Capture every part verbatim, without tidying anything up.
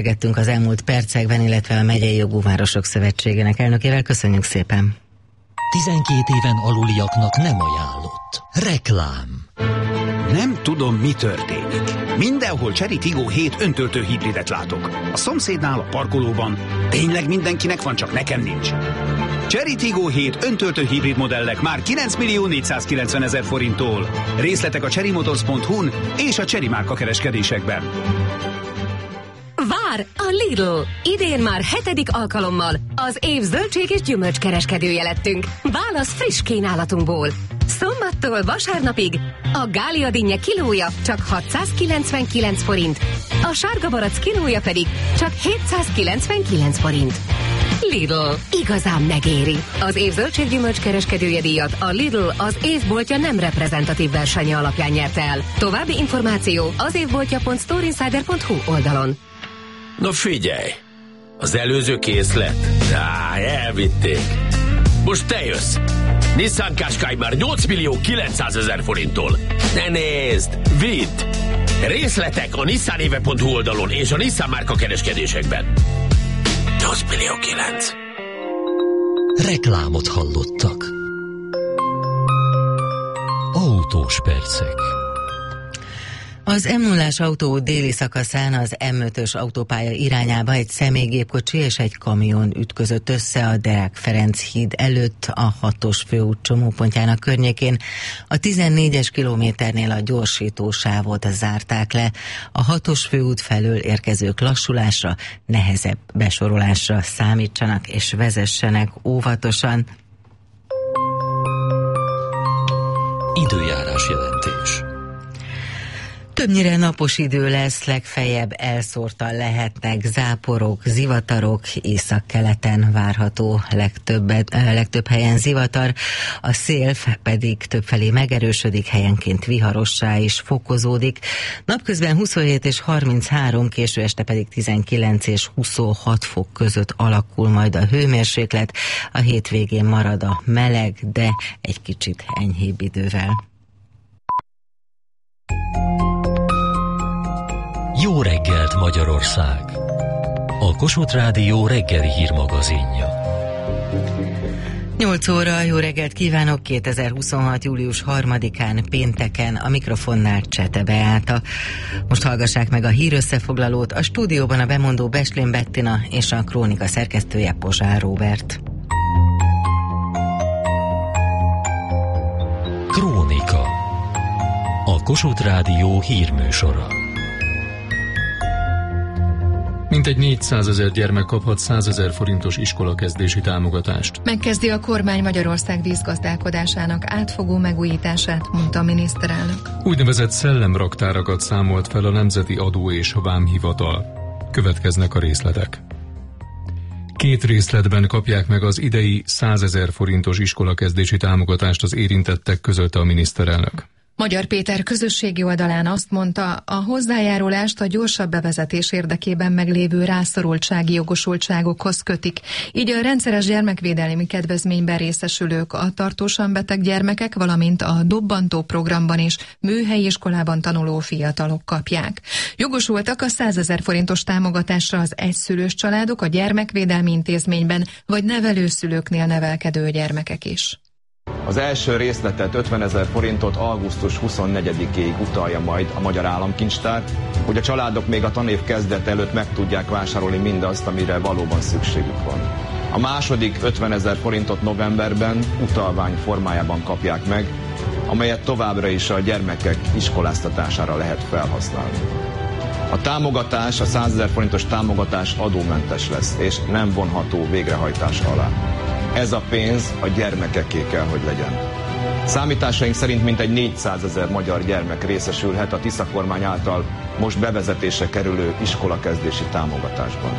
Beszélgettünk az elmúlt percekben, illetve a Megyei Jogú Városok Szövetségének elnökével. Köszönjük szépen! tizenkét éven aluliaknak nem ajánlott. Reklám. Nem tudom, mi történik. Mindenhol Chery Tiggo hét öntöltő hibridet látok. A szomszédnál, a parkolóban. Tényleg mindenkinek van, csak nekem nincs. Chery Tiggo hét öntöltő hibrid modellek már kilenc millió négyszázkilencvenezer forinttól. Részletek a chery motors pont hu-n és a Chery márka kereskedésekben. Vár a Lidl! Idén már hetedik alkalommal az év zöldség és gyümölcs kereskedője lettünk. Válasz friss kínálatunkból. Szombattól vasárnapig a Gália dinnye kilója csak hatszázkilencvenkilenc forint, a sárga barack kilója pedig csak hétszázkilencvenkilenc forint. Lidl, igazán megéri. Az év zöldséggyümölcs kereskedője díjat a Lidl az évboltja nem reprezentatív versenye alapján nyerte el. További információ az évboltja pont storeinsider pont hu oldalon. Na figyelj, az előző készlet? Á, elvitték. Most te jössz. Nissan Qashqai már nyolc millió kilencszázezer forinttól. Ne nézd, vidd! Részletek a nissanéve pont hu oldalon és a Nissan márka kereskedésekben. nyolc millió kilenc. Reklámot hallottak. Autós percek. Az em nullás autó déli szakaszán az em ötös autópálya irányába egy személygépkocsi és egy kamion ütközött össze a Deák Ferenc híd előtt a hatos főút csomópontjának környékén. A tizennégyes kilométernél a gyorsítósávot zárták le. A hatos főút felől érkezők lassulásra, nehezebb besorolásra számítsanak és vezessenek óvatosan. Időjárás jelentés. Többnyire napos idő lesz, legfeljebb elszórtan lehetnek záporok, zivatarok, északkeleten várható legtöbbet, legtöbb helyen zivatar, a szél pedig többfelé megerősödik, helyenként viharossá is fokozódik. Napközben huszonhét és harminchárom, késő este pedig tizenkilenc és huszonhat fok között alakul majd a hőmérséklet, a hétvégén marad a meleg, de egy kicsit enyhébb idővel. Jó reggelt, Magyarország! A Kossuth Rádió reggeli hírmagazinja. nyolc óra, jó reggelt kívánok, kétezer-huszonhat. július harmadikán, pénteken, a mikrofonnál Csete Beáta. Most hallgassák meg a hírösszefoglalót, a stúdióban a bemondó Beslén Bettina és a krónika szerkesztője Pozsár Róbert. Krónika. A Kossuth Rádió hírműsora. Mintegy négyszázezer gyermek kaphat százezer forintos iskolakezdési támogatást. Megkezdi a kormány Magyarország vízgazdálkodásának átfogó megújítását, mondta a miniszterelnök. Úgynevezett szellemraktárakat számolt fel a Nemzeti Adó és Vámhivatal. Következnek a részletek. Két részletben kapják meg az idei százezer forintos iskolakezdési támogatást az érintettek, közölte a miniszterelnök. Magyar Péter közösségi oldalán azt mondta, a hozzájárulást a gyorsabb bevezetés érdekében meglévő rászorultsági jogosultságokhoz kötik, így a rendszeres gyermekvédelmi kedvezményben részesülők, a tartósan beteg gyermekek, valamint a dobbantó programban és műhelyi iskolában tanuló fiatalok kapják. Jogosultak a százezer forintos támogatásra az egyszülős családok, a gyermekvédelmi intézményben vagy nevelőszülőknél nevelkedő gyermekek is. Az első részletet ötvenezer forintot augusztus huszonnegyedikéig utalja majd a Magyar Államkincstár, hogy a családok még a tanév kezdet előtt meg tudják vásárolni mindazt, amire valóban szükségük van. A második ötvenezer forintot novemberben utalvány formájában kapják meg, amelyet továbbra is a gyermekek iskoláztatására lehet felhasználni. A támogatás, a százezer forintos támogatás adómentes lesz, és nem vonható végrehajtás alá. Ez a pénz a gyermekeké kell, hogy legyen. Számításaink szerint mintegy négyszázezer magyar gyermek részesülhet a Tisza kormány által most bevezetése kerülő iskolakezdési támogatásban.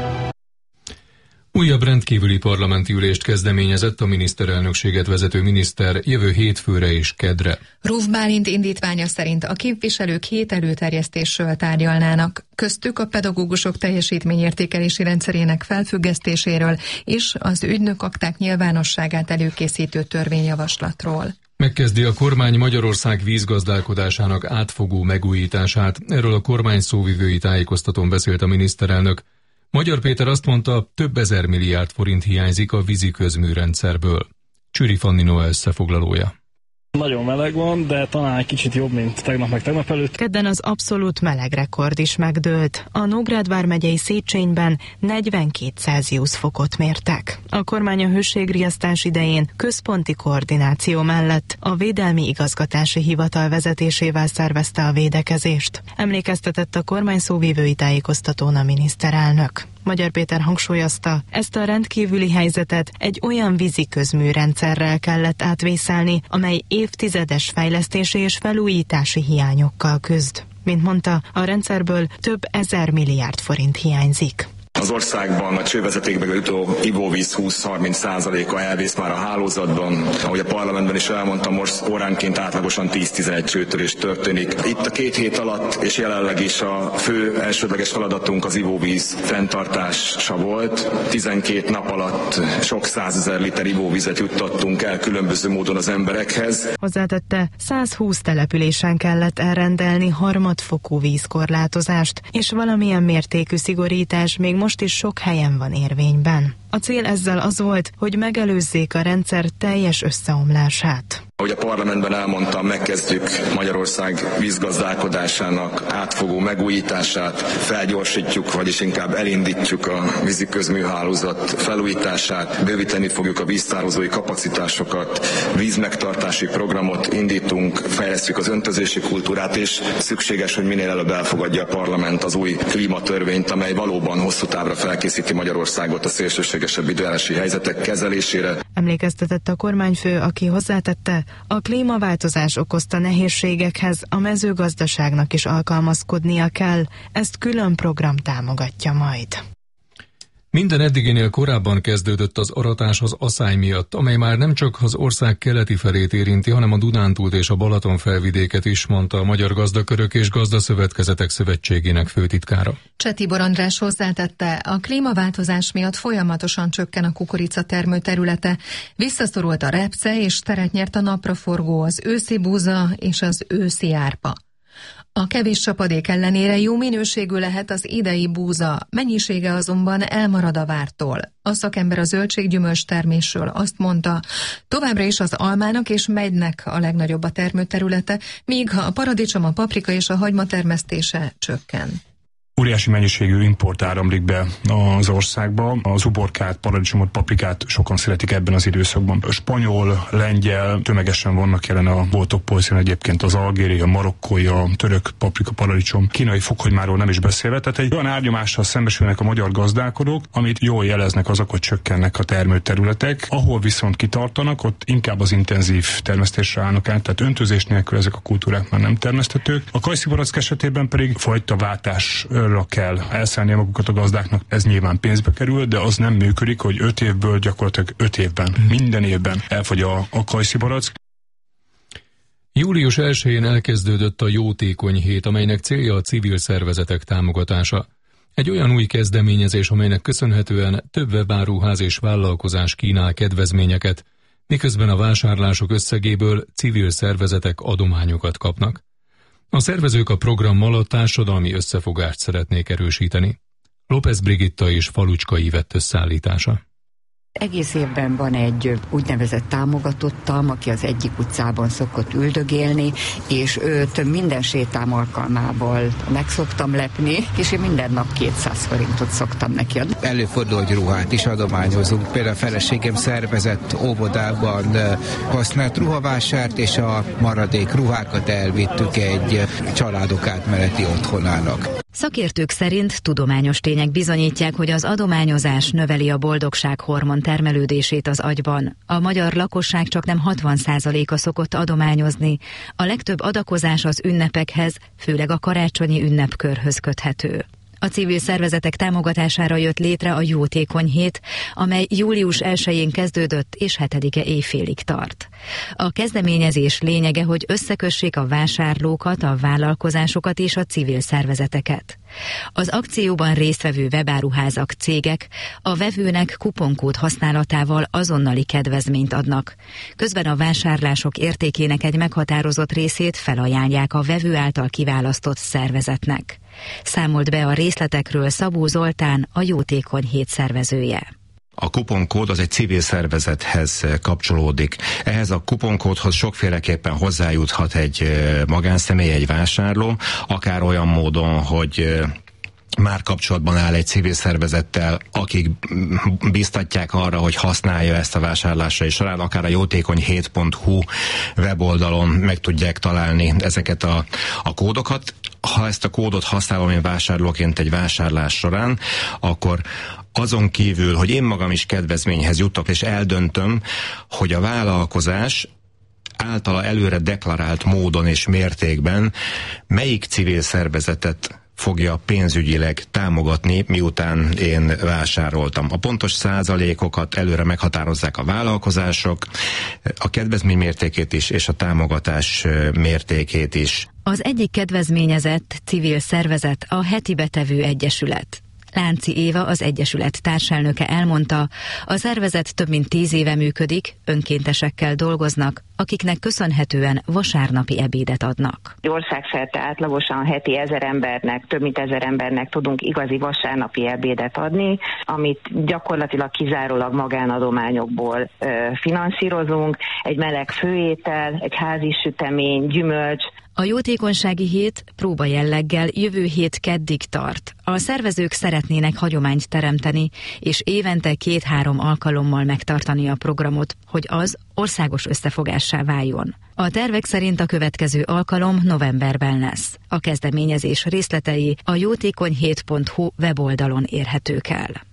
Újabb rendkívüli parlamenti ülést kezdeményezett a miniszterelnökséget vezető miniszter jövő hétfőre és kedre. Ruf Bálint indítványa szerint a képviselők hét előterjesztésről tárgyalnának, köztük a pedagógusok teljesítményértékelési rendszerének felfüggesztéséről és az ügynökakták nyilvánosságát előkészítő törvényjavaslatról. Megkezdi a kormány Magyarország vízgazdálkodásának átfogó megújítását. Erről a kormány szóvivői tájékoztatón beszélt a miniszterelnök. Magyar Péter azt mondta, több ezer milliárd forint hiányzik a vízi közműrendszerből. Csüri Fannino összefoglalója. Nagyon meleg van, de talán egy kicsit jobb, mint tegnap meg tegnap előtt. Kedden az abszolút melegrekord is megdőlt. A Nógrád vármegyei Széchenyben negyvenkét Celsius fokot mértek. A kormány a hőségriasztás idején központi koordináció mellett a Védelmi Igazgatási Hivatal vezetésével szervezte a védekezést. Emlékeztetett a kormány szóvivői tájékoztatón a miniszterelnök. Magyar Péter hangsúlyozta, ezt a rendkívüli helyzetet egy olyan vízi közműrendszerrel kellett átvészelni, amely évtizedes fejlesztési és felújítási hiányokkal küzd. Mint mondta, a rendszerből több ezer milliárd forint hiányzik. Az országban a csővezetékbe jutó ivóvíz húsz-harminc százaléka elvész már a hálózatban. Ahogy a parlamentben is elmondtam, most óránként átlagosan tíz-tizenegy csőtörés történik. Itt a két hét alatt és jelenleg is a fő elsődleges feladatunk az ivóvíz fenntartása volt. tizenkét nap alatt sok százezer liter ivóvizet juttattunk el különböző módon az emberekhez. Hozzátette, százhúsz településen kellett elrendelni harmadfokú vízkorlátozást, és valamilyen mértékű szigorítás még most is sok helyen van érvényben. A cél ezzel az volt, hogy megelőzzék a rendszer teljes összeomlását. Ahogy a parlamentben elmondtam, megkezdjük Magyarország vízgazdálkodásának átfogó megújítását, felgyorsítjuk, vagyis inkább elindítjuk a vízi közműhálózat felújítását, bővíteni fogjuk a víztározói kapacitásokat, vízmegtartási programot indítunk, fejlesztjük az öntözési kultúrát, és szükséges, hogy minél előbb elfogadja a parlament az új klímatörvényt, amely valóban hosszú távra felkészíti Magyarországot a szélsőségesebb időjárási helyzetek kezelésére. Emlékeztetett a kormányfő, aki hozzátette, a klímaváltozás okozta nehézségekhez a mezőgazdaságnak is alkalmazkodnia kell, ezt külön program támogatja majd. Minden eddiginél korábban kezdődött az aratás az aszály miatt, amely már nem csak az ország keleti felét érinti, hanem a Dunántúlt és a Balaton felvidéket is, mondta a Magyar Gazdakörök és Gazdaszövetkezetek Szövetségének főtitkára. Cseh Tibor András hozzátette, a klímaváltozás miatt folyamatosan csökken a kukorica termőterülete, visszaszorult a repce és teret nyert a napraforgó, az őszi búza és az őszi árpa. A kevés csapadék ellenére jó minőségű lehet az idei búza, mennyisége azonban elmarad a vártól. A szakember a zöldséggyümölcs termésről azt mondta, továbbra is az almának és megynek a legnagyobb a termőterülete, míg a paradicsom, a paprika és a hagyma termesztése csökken. Óriási mennyiségű import áramlik be az országba. Az uborkát, paradicsomot, paprikát sokan szeretik ebben az időszakban. A spanyol, lengyel, tömegesen vannak jelen a boltok polcán egyébként az algériai, a marokkói, a török paprika, paradicsom, kínai fokhagymáról nem is beszélve. Tehát egy olyan árnyomással szembesülnek a magyar gazdálkodók, amit jól jeleznek azok, hogy csökkennek a termőterületek. Ahol viszont kitartanak, ott inkább az intenzív termesztésre állnak át, tehát öntözés nélkül ezek a kultúrák már nem termeszthetők. A kajszibarack esetében pedig fajtaváltás kell elszállni magukat a gazdáknak, ez nyilván pénzbe kerül, de az nem működik, hogy öt évből gyakorlatilag öt évben, minden évben elfogy a, a kajszibarack. július elsején elkezdődött a Jótékony Hét, amelynek célja a civil szervezetek támogatása. Egy olyan új kezdeményezés, amelynek köszönhetően több webáruház és vállalkozás kínál kedvezményeket, miközben a vásárlások összegéből civil szervezetek adományokat kapnak. A szervezők a programmal a társadalmi összefogást szeretnék erősíteni. López Brigitta és Falucska Ivett összeállítása. Egész évben van egy úgynevezett támogatottam, aki az egyik utcában szokott üldögélni, és őt minden sétám alkalmával meg szoktam lepni, és én minden nap kétszáz forintot szoktam neki adni. Előfordul, hogy ruhát is adományozunk. Például a feleségem szervezett óvodában használt ruhavásárt, és a maradék ruhákat elvittük egy családok átmeneti otthonának. Szakértők szerint tudományos tények bizonyítják, hogy az adományozás növeli a boldogság hormon termelődését az agyban. A magyar lakosság csaknem hatvan százaléka szokott adományozni. A legtöbb adakozás az ünnepekhez, főleg a karácsonyi ünnepkörhöz köthető. A civil szervezetek támogatására jött létre a Jótékony Hét, amely július elsején kezdődött és hetedike éjfélig tart. A kezdeményezés lényege, hogy összekössék a vásárlókat, a vállalkozásokat és a civil szervezeteket. Az akcióban résztvevő webáruházak, cégek a vevőnek kuponkód használatával azonnali kedvezményt adnak. Közben a vásárlások értékének egy meghatározott részét felajánlják a vevő által kiválasztott szervezetnek. Számolt be a részletekről Szabó Zoltán, a Jótékony Hét szervezője. A kuponkód az egy civil szervezethez kapcsolódik. Ehhez a kuponkódhoz sokféleképpen hozzájuthat egy magánszemély, egy vásárló, akár olyan módon, hogy már kapcsolatban áll egy civil szervezettel, akik biztatják arra, hogy használja ezt a vásárlásai során, akár a jótékony hét pont hu weboldalon meg tudják találni ezeket a, a kódokat. Ha ezt a kódot használom én vásárlóként egy vásárlás során, akkor azon kívül, hogy én magam is kedvezményhez jutok, és eldöntöm, hogy a vállalkozás általa előre deklarált módon és mértékben melyik civil szervezetet fogja pénzügyileg támogatni, miután én vásároltam. A pontos százalékokat előre meghatározzák a vállalkozások, a kedvezmény mértékét is, és a támogatás mértékét is. Az egyik kedvezményezett civil szervezet a Heti Betevő Egyesület. Lánci Éva, az egyesület társelnöke elmondta, a szervezet több mint tíz éve működik, önkéntesekkel dolgoznak, akiknek köszönhetően vasárnapi ebédet adnak. Országszerte átlagosan heti ezer embernek, több mint ezer embernek tudunk igazi vasárnapi ebédet adni, amit gyakorlatilag kizárólag magánadományokból ö, finanszírozunk. Egy meleg főétel, egy házi sütemény, gyümölcs. A jótékonysági hét próba jelleggel jövő hét keddig tart. A szervezők szeretnének hagyományt teremteni, és évente két-három alkalommal megtartani a programot, hogy az országos összefogássá váljon. A tervek szerint a következő alkalom novemberben lesz. A kezdeményezés részletei a jótékony hét pont hu weboldalon érhetők el.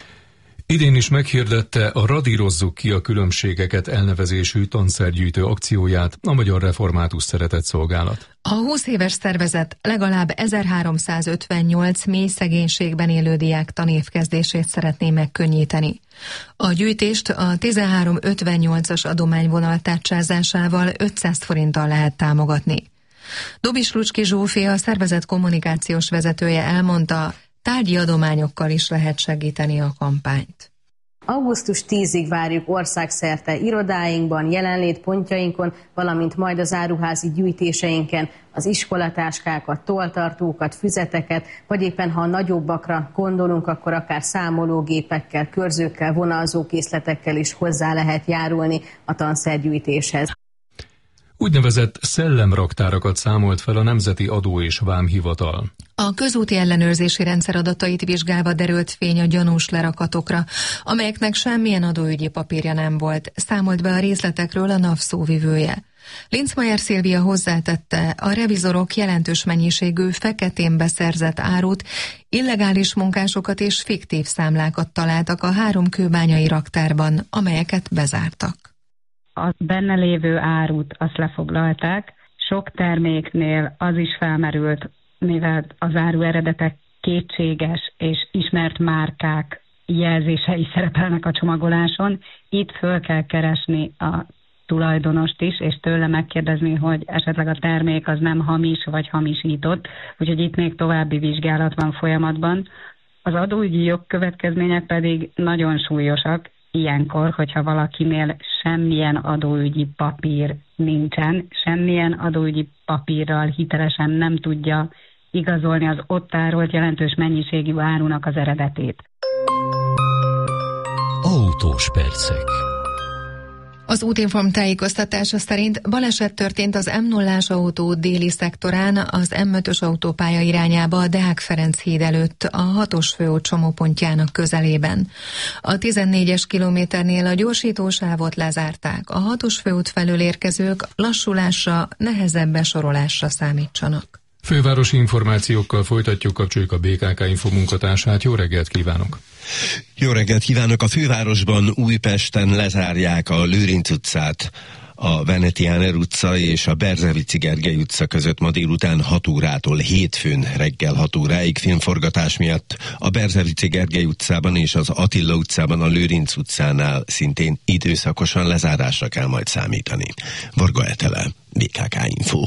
Idén is meghirdette a Radírozzuk ki a különbségeket elnevezésű tanszergyűjtő akcióját a Magyar Református Szeretetszolgálat. A húsz éves szervezet legalább ezerháromszázötvennyolc mély szegénységben élő diák tanévkezdését szeretné megkönnyíteni. A gyűjtést a tizenhárom ötvennyolcas adományvonal tárcsázásával ötszáz forinttal lehet támogatni. Dobis Lucski Zsófi, a szervezet kommunikációs vezetője elmondta, tárgyi adományokkal is lehet segíteni a kampányt. augusztus tízig várjuk országszerte irodáinkban, jelenlétpontjainkon, valamint majd az áruházi gyűjtéseinken az iskolatáskákat, tolltartókat, füzeteket, vagy éppen ha nagyobbakra gondolunk, akkor akár számológépekkel, körzőkkel, vonalzókészletekkel is hozzá lehet járulni a tanszergyűjtéshez. Úgynevezett szellemraktárakat számolt fel a Nemzeti Adó és Vámhivatal. A közúti ellenőrzési rendszer adatait vizsgálva derült fény a gyanús lerakatokra, amelyeknek semmilyen adóügyi papírja nem volt, számolt be a részletekről a NAV szóvivője. Linzmeier Szilvia hozzátette, a revizorok jelentős mennyiségű feketén beszerzett árut, illegális munkásokat és fiktív számlákat találtak a három kőbányai raktárban, amelyeket bezártak. A benne lévő árut azt lefoglalták. Sok terméknél az is felmerült, mivel az áru eredetek kétséges és ismert márkák jelzései szerepelnek a csomagoláson. Itt föl kell keresni a tulajdonost is, és tőle megkérdezni, hogy esetleg a termék az nem hamis vagy hamisított, úgyhogy itt még további vizsgálat van folyamatban. Az adóügyi jogkövetkezmények pedig nagyon súlyosak, ilyenkor, hogyha valakinél semmilyen adóügyi papír nincsen, semmilyen adóügyi papírral hitelesen nem tudja igazolni az ott tárolt jelentős mennyiségű árunak az eredetét. Autós percek. Az Útinform tájékoztatása szerint baleset történt az M nullás autó déli szektorán, az M ötös autópálya irányába a Deák Ferenc híd előtt, a hatos főút csomópontjának közelében. A tizennégyes kilométernél a gyorsítósávot lezárták, a hatos főút felől érkezők lassulásra, nehezebb besorolásra számítsanak. Fővárosi információkkal folytatjuk, kapcsoljuk a bé ká ká Info munkatársát. Jó reggelt kívánok! Jó reggelt kívánok! A fővárosban Újpesten lezárják a Lőrinc utcát, a Venetianer utca és a Berzevici Gergely utca között ma délután hat órától hétfőn reggel hat óráig filmforgatás miatt. A Berzevici Gergely utcában és az Attila utcában a Lőrinc utcánál szintén időszakosan lezárásra kell majd számítani. Varga Etele, bé ká ká Info.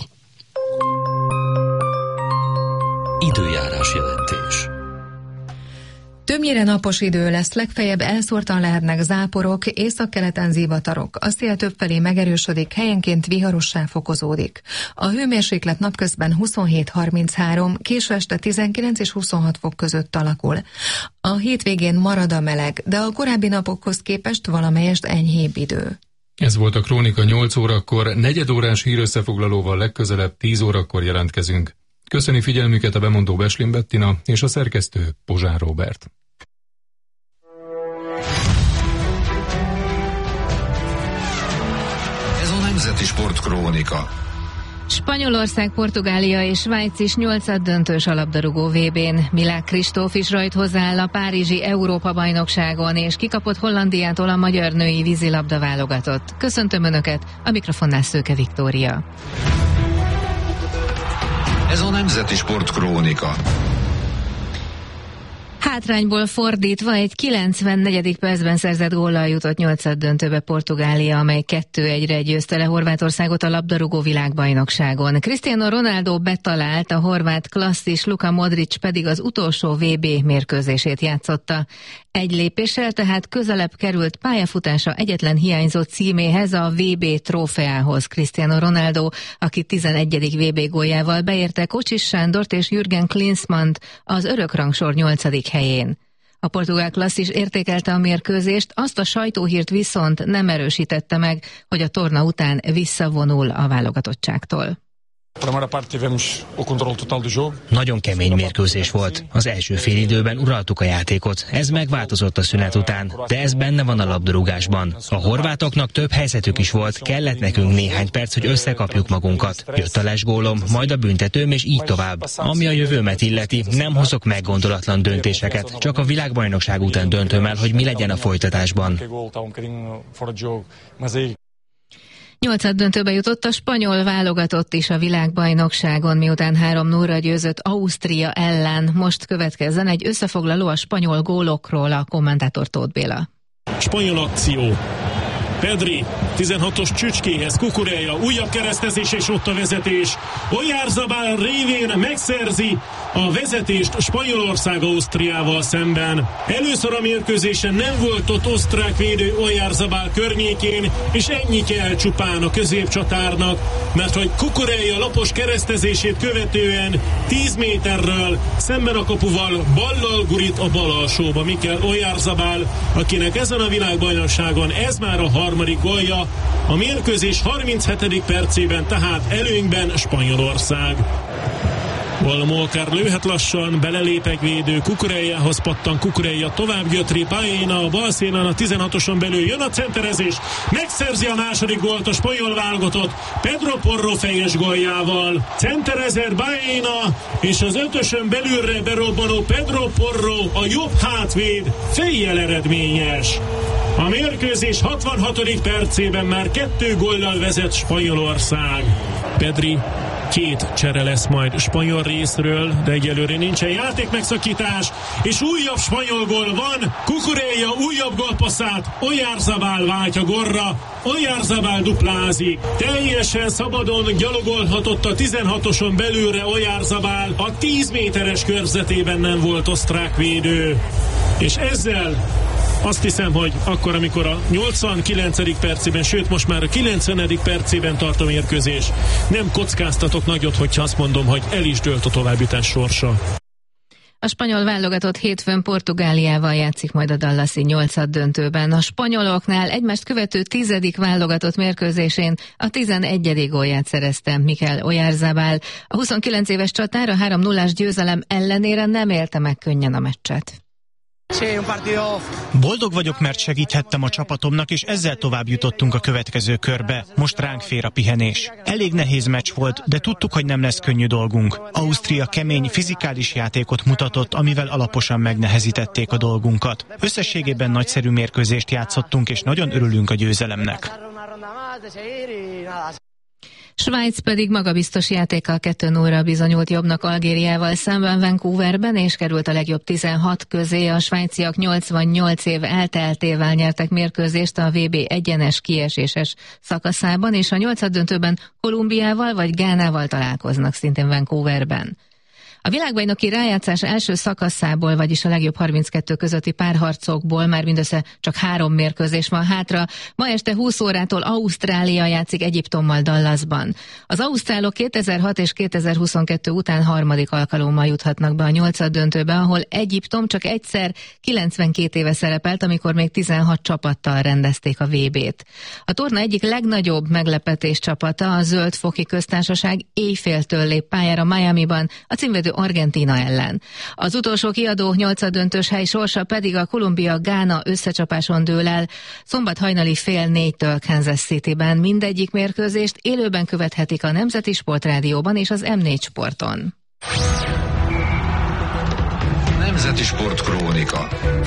Időjárás jelentés. Többnyire napos idő lesz, legfeljebb elszórtan lehetnek záporok, északkeleten zivatarok. A szél többfelé megerősödik, helyenként viharossá fokozódik. A hőmérséklet napközben huszonhét harminchárom, késő este tizenkilenc és huszonhat fok között alakul. A hétvégén marad a meleg, de a korábbi napokhoz képest valamelyest enyhébb idő. Ez volt a Krónika nyolc órakor, negyedórás hírösszefoglalóval legközelebb tíz órakor jelentkezünk. Köszöni figyelmüket a bemondó Beslin Bettina és a szerkesztő Pozsár Róbert. Ez a Nemzeti Sport Krónika. Spanyolország, Portugália és Svájc is nyolcaddöntős a labdarúgó vé bén. Milák Kristóf is rajt hozzááll a párizsi Európa-bajnokságon, és kikapott Hollandiától a magyar női vízilabda válogatott. Köszöntöm Önöket, a mikrofonnál Szőke Viktória. Ez a Nemzeti Sport Krónika. Hátrányból fordítva egy kilencvennegyedik percben szerzett góllal jutott nyolcaddöntőbe Portugália, amely kettő egyre győzte le Horvátországot a labdarúgó világbajnokságon. Cristiano Ronaldo betalált, a horvát klasszis Luka Modric pedig az utolsó vé bé mérkőzését játszotta. Egy lépéssel tehát közelebb került pályafutása egyetlen hiányzó címéhez, a vé bé trófeához. Cristiano Ronaldo, aki tizenegyedik vé bé góljával beérte Kocsis Sándort és Jürgen Klinsmannt az örökrangsor nyolcadik helyén. A portugál klasszis értékelte a mérkőzést, azt a sajtóhírt viszont nem erősítette meg, hogy a torna után visszavonul a válogatottságtól. Nagyon kemény mérkőzés volt. Az első félidőben uraltuk a játékot. Ez megváltozott a szünet után, de ez benne van a labdarúgásban. A horvátoknak több helyzetük is volt, kellett nekünk néhány perc, hogy összekapjuk magunkat. Jött a lesgólom, majd a büntetőm, és így tovább. Ami a jövőmet illeti, nem hozok meggondolatlan döntéseket, csak a világbajnokság után döntöm el, hogy mi legyen a folytatásban. Nyolcaddöntőbe jutott a spanyol válogatott is a világbajnokságon, miután három nullra győzött Ausztria ellen. Most következzen egy összefoglaló a spanyol gólokról, a kommentátor Tóth Béla. Spanyol akció. Pedri tizenhatos csücskéhez, Cucurella, újabb keresztezés, és ott a vezetés. Oyarzabal révén megszerzi a vezetést Spanyolország Ausztriával szemben. Először a mérkőzésen nem volt ott osztrák védő Oyarzabal környékén, és ennyi kell csupán a középcsatárnak, mert hogy Cucurella lapos keresztezését követően tíz méterről szemben a kapuval ballal gurít a bal alsóba Mikel Oyarzabal, akinek ezen a világbajnokságon ez már a harmadik gólja, a mérkőzés harminchetedik percében, tehát előnyben Spanyolország. Valmolkár lőhet lassan, belelépek védő, Cucurellához pattan, Cucurella tovább götri, Baena a bal szélen a tizenhatoson belül jön a centerezés, megszerzi a második gólt a spanyol válogatott Pedro Porro fejes góljával. Centerezett Baena, és az ötösön belülre berobbanó Pedro Porro, a jobb hátvéd, fejjel eredményes. A mérkőzés hatvanhatodik percében már kettő góllal vezet Spanyolország. Pedri két csere lesz majd spanyol részről, de egyelőre nincsen játékmegszakítás, és újabb spanyol gól van. Cucurella újabb gólpasszát, Oyarzabal váltja gólra, Oyarzabal duplázik. Teljesen szabadon gyalogolhatott a tizenhatoson belülre Oyarzabal, a tíz méteres körzetében nem volt osztrák védő. És ezzel azt hiszem, hogy akkor, amikor a nyolcvankilencedik percében, sőt most már a kilencvenedik percében tart a mérkőzés, nem kockáztatok nagyot, hogyha azt mondom, hogy el is dőlt a továbbjutás sorsa. A spanyol válogatott hétfőn Portugáliával játszik majd a dallasi nyolcaddöntőben. A spanyoloknál egymást követő tizedik válogatott mérkőzésén a tizenegyedik gólját szerezte Mikel Oyarzabal. A huszonkilenc éves csatár a három nullás győzelem ellenére nem élte meg könnyen a meccset. Boldog vagyok, mert segíthettem a csapatomnak, és ezzel tovább jutottunk a következő körbe. Most ránk fér a pihenés. Elég nehéz meccs volt, de tudtuk, hogy nem lesz könnyű dolgunk. Ausztria kemény, fizikális játékot mutatott, amivel alaposan megnehezítették a dolgunkat. Összességében nagyszerű mérkőzést játszottunk, és nagyon örülünk a győzelemnek. Svájc pedig magabiztos játékkal kettő nullra bizonyult jobbnak Algériával szemben Vancouverben, és került a legjobb tizenhat közé. A svájciak nyolcvannyolc év elteltével nyertek mérkőzést a vé bé egyenes kieséses szakaszában, és a nyolcaddöntőben Kolumbiával vagy Gánával találkoznak szintén Vancouverben. A világbajnoki rájátszás első szakaszából, vagyis a legjobb harminckettő közötti párharcokból már mindössze csak három mérkőzés van hátra. Ma este húsz órától Ausztrália játszik Egyiptommal Dallasban. Az ausztrálok kétezer-hat és kétezer-huszonkettő után harmadik alkalommal juthatnak be a nyolcaddöntőbe, ahol Egyiptom csak egyszer kilencvenkét éve szerepelt, amikor még tizenhat csapattal rendezték a vé bét. A torna egyik legnagyobb meglepetés csapata, a Zöld-foki Köztársaság éjféltől lép pályára Miamiban a címvédő Argentína ellen. Az utolsó kiadó nyolcaddöntős hely sorsa pedig a Kolumbia-Gána összecsapáson dől el. Szombat hajnali fél négytől Kansas Cityben. Mindegyik mérkőzést élőben követhetik a Nemzeti Sportrádióban és az em négy Sporton. Nemzeti Sport Krónika.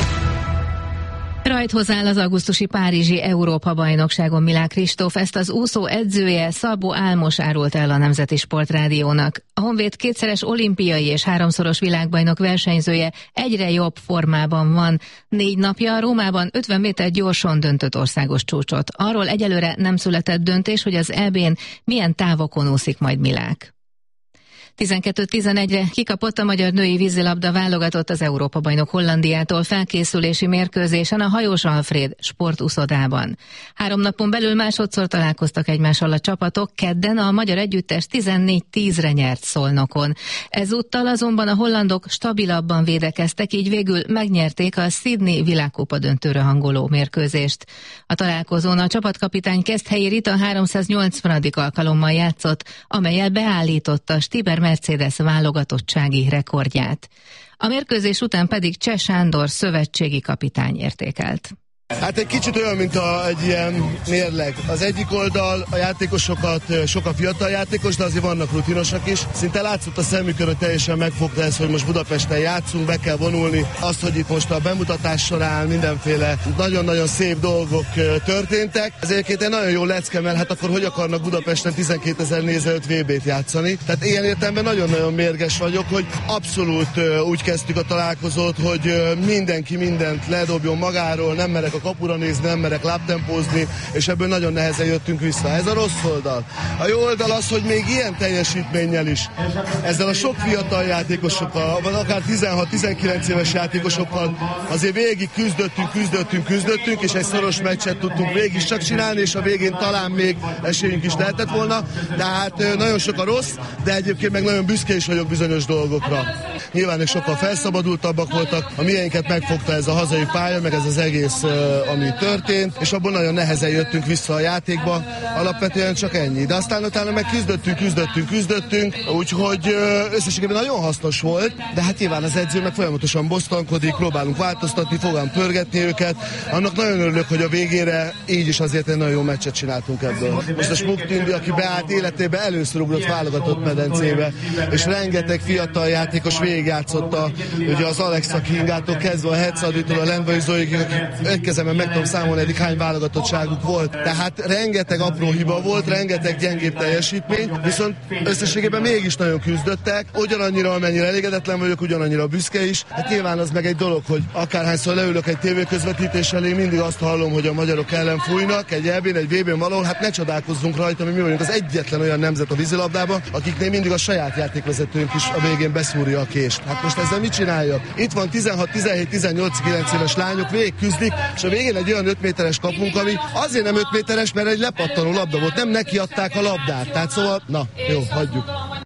Rajthoz áll az augusztusi párizsi Európa-bajnokságon Milák Kristóf, ezt az úszó edzője, Szabó Álmos árult el a Nemzeti Sportrádiónak. A Honvéd kétszeres olimpiai és háromszoros világbajnok versenyzője egyre jobb formában van. Négy napja Rómában ötven méter gyorsan döntött országos csúcsot. Arról egyelőre nem született döntés, hogy az é bén milyen távokon úszik majd Milák. tizenkettő tizenegyre kikapott a magyar női vízilabda válogatott az Európa-bajnok Hollandiától felkészülési mérkőzésen a Hajós Alfréd sportúszodában. Három napon belül másodszor találkoztak egymással a csapatok, kedden a magyar együttes tizennégy tízre nyert Szolnokon. Ezúttal azonban a hollandok stabilabban védekeztek, így végül megnyerték a Sydney világkupa döntőre hangoló mérkőzést. A találkozón a csapatkapitány Keszthelyi Rita háromszáznyolcvanadik alkalommal játszott, amellyel beállította Stiber Mercedes válogatottsági rekordját. A mérkőzés után pedig Cseh Sándor szövetségi kapitány értékelt. Hát egy kicsit olyan, mint a, egy ilyen mérleg. Az egyik oldal a játékosokat, sok a fiatal játékos, de azért vannak rutinosak is. Szinte látszott a szemükön, hogy teljesen megfogta ezt, hogy most Budapesten játszunk, be kell vonulni. Azt, hogy itt most a bemutatás során mindenféle nagyon-nagyon szép dolgok történtek. Ezért egy nagyon jó lecke, mert hát akkor hogy akarnak Budapesten tizenkétezer néző előtt vé bét játszani. Tehát ilyen értelemben nagyon-nagyon mérges vagyok, hogy abszolút úgy kezdtük a találkozót, hogy mindenki mindent ledobjon magáról, nem merek a kapura nézni, nem merek lábtempózni, és ebből nagyon nehezen jöttünk vissza. Ez a rossz oldal. A jó oldal az, hogy még ilyen teljesítménnyel is, ezzel a sok fiatal játékosokkal, vagy akár tizenhat-tizenkilenc éves játékosokkal azért végig küzdöttünk, küzdöttünk, küzdöttünk, és egy szoros meccset tudtunk végig csak csinálni, és a végén talán még esélyünk is lehetett volna. Tehát nagyon sok a rossz, de egyébként meg nagyon büszke is vagyok bizonyos dolgokra. Nyilván ők sokkal felszabadultabbak voltak, a miénket megfogta ez a hazai pálya, meg ez az egész ami történt, és abból nagyon nehezen jöttünk vissza a játékba, alapvetően csak ennyi. De aztán utána meg küzdöttünk, küzdöttünk, küzdöttünk, úgyhogy összességében nagyon hasznos volt, de hát nyilván az edző meg folyamatosan bosztankodik, próbálunk változtatni, fogunk pörgetni őket. Annak nagyon örülök, hogy a végére így is azért egy nagyon jó meccset csináltunk ebből. Most a Smuk Tündi, aki beállt életébe, először ugrott válogatott medencébe, és rengeteg fiatal játékos végigjátszotta, ugye az Alexa Kingától kezdve a Hetszaditól, a Lendvai Zoikig, egy kezemben meg tudom számolni, eddig hány válogatottságuk volt. Tehát rengeteg apró hiba volt, rengeteg gyengébb teljesítmény, viszont összességében mégis nagyon küzdöttek. Ugyanannyira, amennyire elégedetlen vagyok, ugyanannyira büszke is. Hát nyilván az meg egy dolog, hogy akárhányszor leülök egy tévéközvetítés elé, mindig azt hallom, hogy a magyarok ellen fújnak, egy é bén, egy vé bén valahol, hát ne csodálkozzunk rajta, mi, mi vagyunk az egyetlen olyan nemzet a vízilabdában, akiknél mindig a saját játékvezetőnk is a végén beszúrja a kést. Hát most ezzel mit csinálja? Itt van tizenhat, tizenhét, tizennyolc, kilenc éves lányok, végig küzdik, és a végén egy olyan öt méteres kapunk, ami azért nem öt méteres, mert egy lepattanó labda volt, nem nekiadták a labdát. Tehát szóval, na, jó, hagyjuk.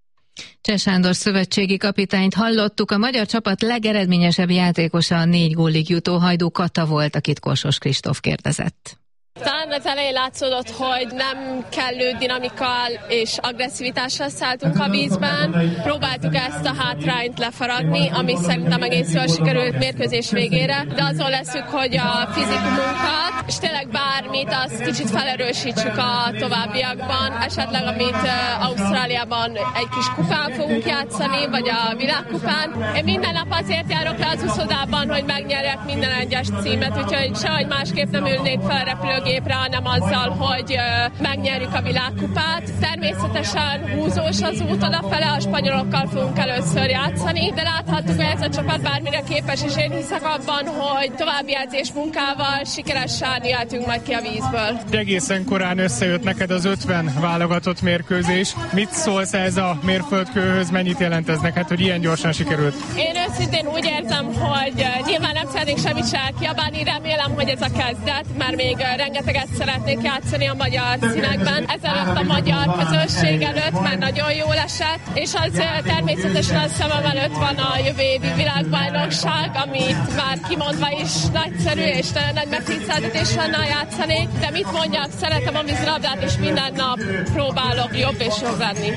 Cseh Sándor szövetségi kapitányt hallottuk, a magyar csapat legeredményesebb játékosa a négy gólig jutó Hajdú Kata volt, akit Kossos Kristóf kérdezett. Talán az elején látszódott, hogy nem kellő dinamikkal és agresszivitással szálltunk a vízben. Próbáltuk ezt a hátrányt lefaragni, ami szerintem egész jól sikerült mérkőzés végére, de azon leszünk, hogy a fizikumunkat, és tényleg bármit, azt kicsit felerősítsük a továbbiakban, esetleg amit uh, Ausztráliában egy kis kupán fogunk játszani, vagy a világkupán. Én minden nap azért járok le az úszodában, hogy megnyerjek minden egyes címet, úgyhogy sehogy másképp nem ülnék fel a repülő gépre, hanem azzal, hogy megnyerjük a világkupát. Természetesen húzós az út odafele, a spanyolokkal fogunk először játszani, de láthattuk, hogy ez a csapat bármire képes, és én hiszek abban, hogy további edzés munkával sikeresen jöhetünk majd ki a vízből. Egészen korán összejött neked az ötven válogatott mérkőzés. Mit szólsz ez a mérföldkőhöz, mennyit jelent ez neked, hogy ilyen gyorsan sikerült? Én őszintén úgy érzem, hogy nyilván nem szeretnék semmit se elkiabálni, remélem, hogy ez a kezdet, mert még rengeteget szeretnék játszani a magyar színekben. Ezelőtt a magyar közösség előtt már nagyon jól esett, és az természetesen a szemem előtt van a jövő évi világbajnokság, amit már kimondva is nagyszerű, és nagyon nagy megtiszteltetés lenne játszani, de mit mondjak, szeretem a vízilabdát, és minden nap próbálok jobb és jobb lenni.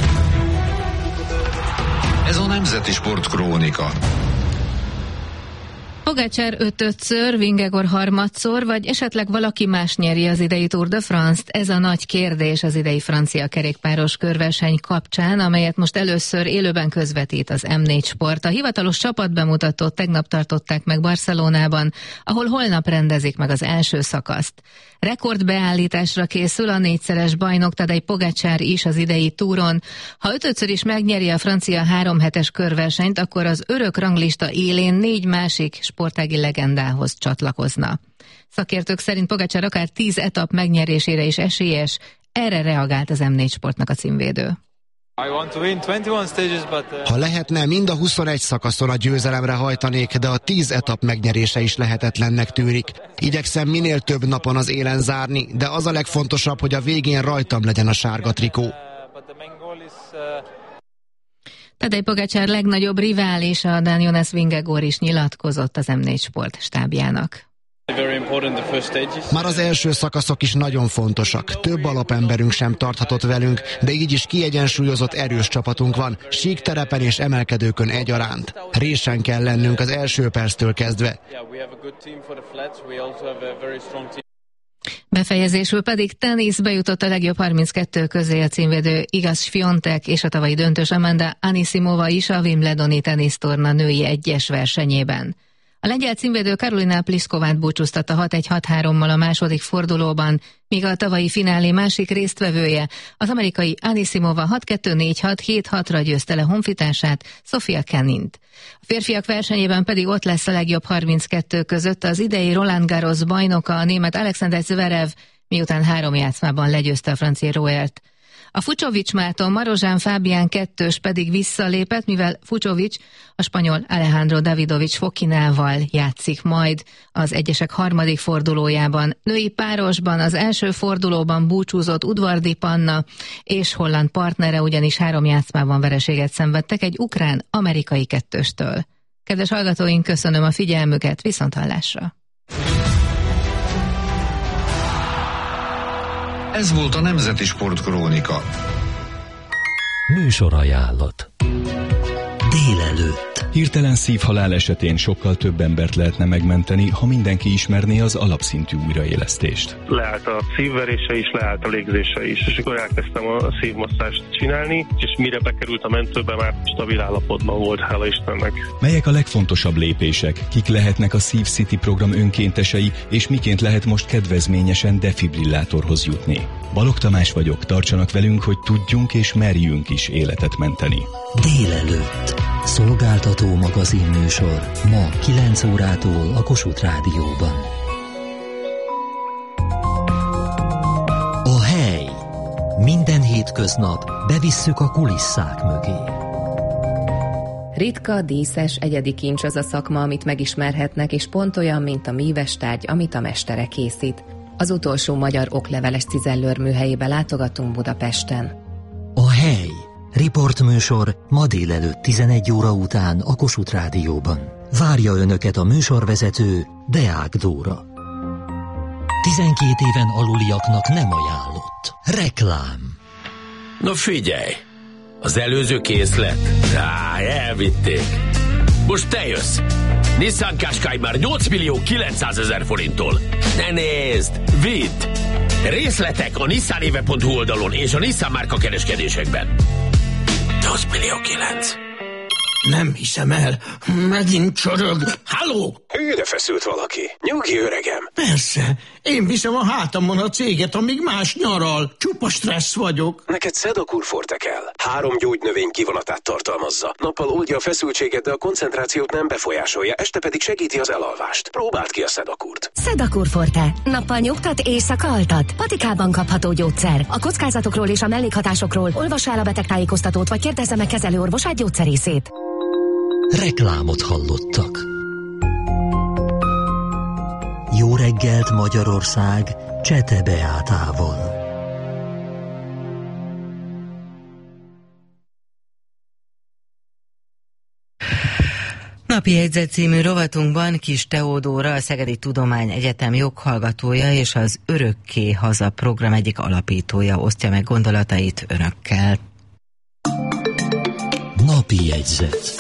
Ez a Nemzeti Sport Krónika. Pogačar öt-ötször, Vingegaard harmadszor, vagy esetleg valaki más nyeri az idei Tour de France-t? Ez a nagy kérdés az idei francia kerékpáros körverseny kapcsán, amelyet most először élőben közvetít az em négy Sport. A hivatalos csapatbemutatót tegnap tartották meg Barcelonában, ahol holnap rendezik meg az első szakaszt. Rekordbeállításra készül a négyszeres bajnok Tadej Pogačar is az idei túron. Ha ötötször is megnyeri a francia háromhetes körversenyt, akkor az örök ranglista élén négy másik sportági legendához csatlakozna. Szakértők szerint Pogačar akár tíz etap megnyerésére is esélyes, erre reagált az em négy Sportnak a címvédő. Ha lehetne, mind a huszonegy szakaszon a győzelemre hajtanék, de a tíz etap megnyerése is lehetetlennek tűnik. Igyekszem minél több napon az élen zárni, de az a legfontosabb, hogy a végén rajtam legyen a sárga trikó. Tadej Pogačar legnagyobb riválisa, Dan Jonas Vingegaard is nyilatkozott az em négy Sport stábjának. Már az első szakaszok is nagyon fontosak. Több alapemberünk sem tarthatott velünk, de így is kiegyensúlyozott erős csapatunk van, sík terepen és emelkedőkön egyaránt. Résen kell lennünk az első perctől kezdve. Befejezésül pedig teniszbe jutott a legjobb harminckettő közé a címvédő Iga Świątek és a tavalyi döntős Amanda Anisimova is a Wimbledoni tenisztorna női egyes versenyében. A lengyel címvédő Karolina Pliskovát búcsúztatta hat egy hat hárommal a második fordulóban, míg a tavalyi finálé másik résztvevője, az amerikai Anisimova hat kettő négy hat hét hatra győzte le honfitársát, Sofia Kenint. A férfiak versenyében pedig ott lesz a legjobb harminckettő között az idei Roland Garros bajnoka, a német Alexander Zverev, miután három játszmában legyőzte a francia Rouert. A Fucsovics Márton Marozsán Fábián kettős pedig visszalépett, mivel Fucsovics a spanyol Alejandro Davidovich Fokinával játszik majd az egyesek harmadik fordulójában. Női párosban az első fordulóban búcsúzott Udvardi Panna és holland partnere ugyanis három játszmában vereséget szenvedtek egy ukrán-amerikai kettőstől. Kedves hallgatóink, köszönöm a figyelmüket, viszonthallásra! Ez volt a Nemzeti Sport Krónika. Műsorajánlat. Délelőtt. Hirtelen szívhalál esetén sokkal több embert lehetne megmenteni, ha mindenki ismerné az alapszintű újraélesztést. Leállt a szívverése is, leállt a légzése is, és akkor elkezdtem a szívmasszást csinálni, és mire bekerült a mentőbe, már stabil állapotban volt, hála Istennek. Melyek a legfontosabb lépések? Kik lehetnek a Szív City program önkéntesei, és miként lehet most kedvezményesen defibrillátorhoz jutni? Balogh Tamás vagyok, tartsanak velünk, hogy tudjunk és merjünk is életet menteni. Délelőtt. Szolgáltató magazinműsor ma kilenc órától a Kossuth Rádióban. A hely. Minden hétköznap bevisszük a kulisszák mögé. Ritka, díszes, egyedi kincs az a szakma, amit megismerhetnek, és pont olyan, mint a míves tárgy, amit a mestere készít. Az utolsó magyar okleveles cizellőr műhelyébe látogatunk Budapesten. A hely. Riportműsor ma délelőtt tizenegy óra után a Kossuth Rádióban. Várja Önöket a műsorvezető, Deák Dóra. tizenkét éven aluliaknak nem ajánlott. Reklám. No figyelj! Az előző készlet? Á, elvitték. Most te jössz! Nissan Qashqai már nyolc millió kilencszázezer forinttól. Ne nézd! Vidd! Részletek a nissan éve pont hu oldalon és a Nissan márka kereskedésekben. nyolc millió kilenc. Nem hiszem el. Megint csörög. Halló? Hűre feszült valaki. Nyugi, öregem. Persze. Én viszem a hátamon a céget, amíg más nyaral. Csupa stressz vagyok. Neked Sedakur Forte kell. Három gyógynövény kivonatát tartalmazza. Nappal oldja a feszültséget, de a koncentrációt nem befolyásolja, este pedig segíti az elalvást. Próbáld ki a Sedakurt. Sedakur Forte. Nappal nyugtat, éjszaka altat. Patikában kapható gyógyszer. A kockázatokról és a mellékhatásokról olvassa el a betegtájékoztatót, vagy kérdezze meg kezelőorvosát, gyógyszerészét. Reklámot hallottak. Jó reggelt Magyarország Csete Beátával. Napi jegyzet című rovatunkban Kis Teodóra, a Szegedi Tudományegyetem joghallgatója és az Örökké Haza program egyik alapítója osztja meg gondolatait önökkel. Napi jegyzet.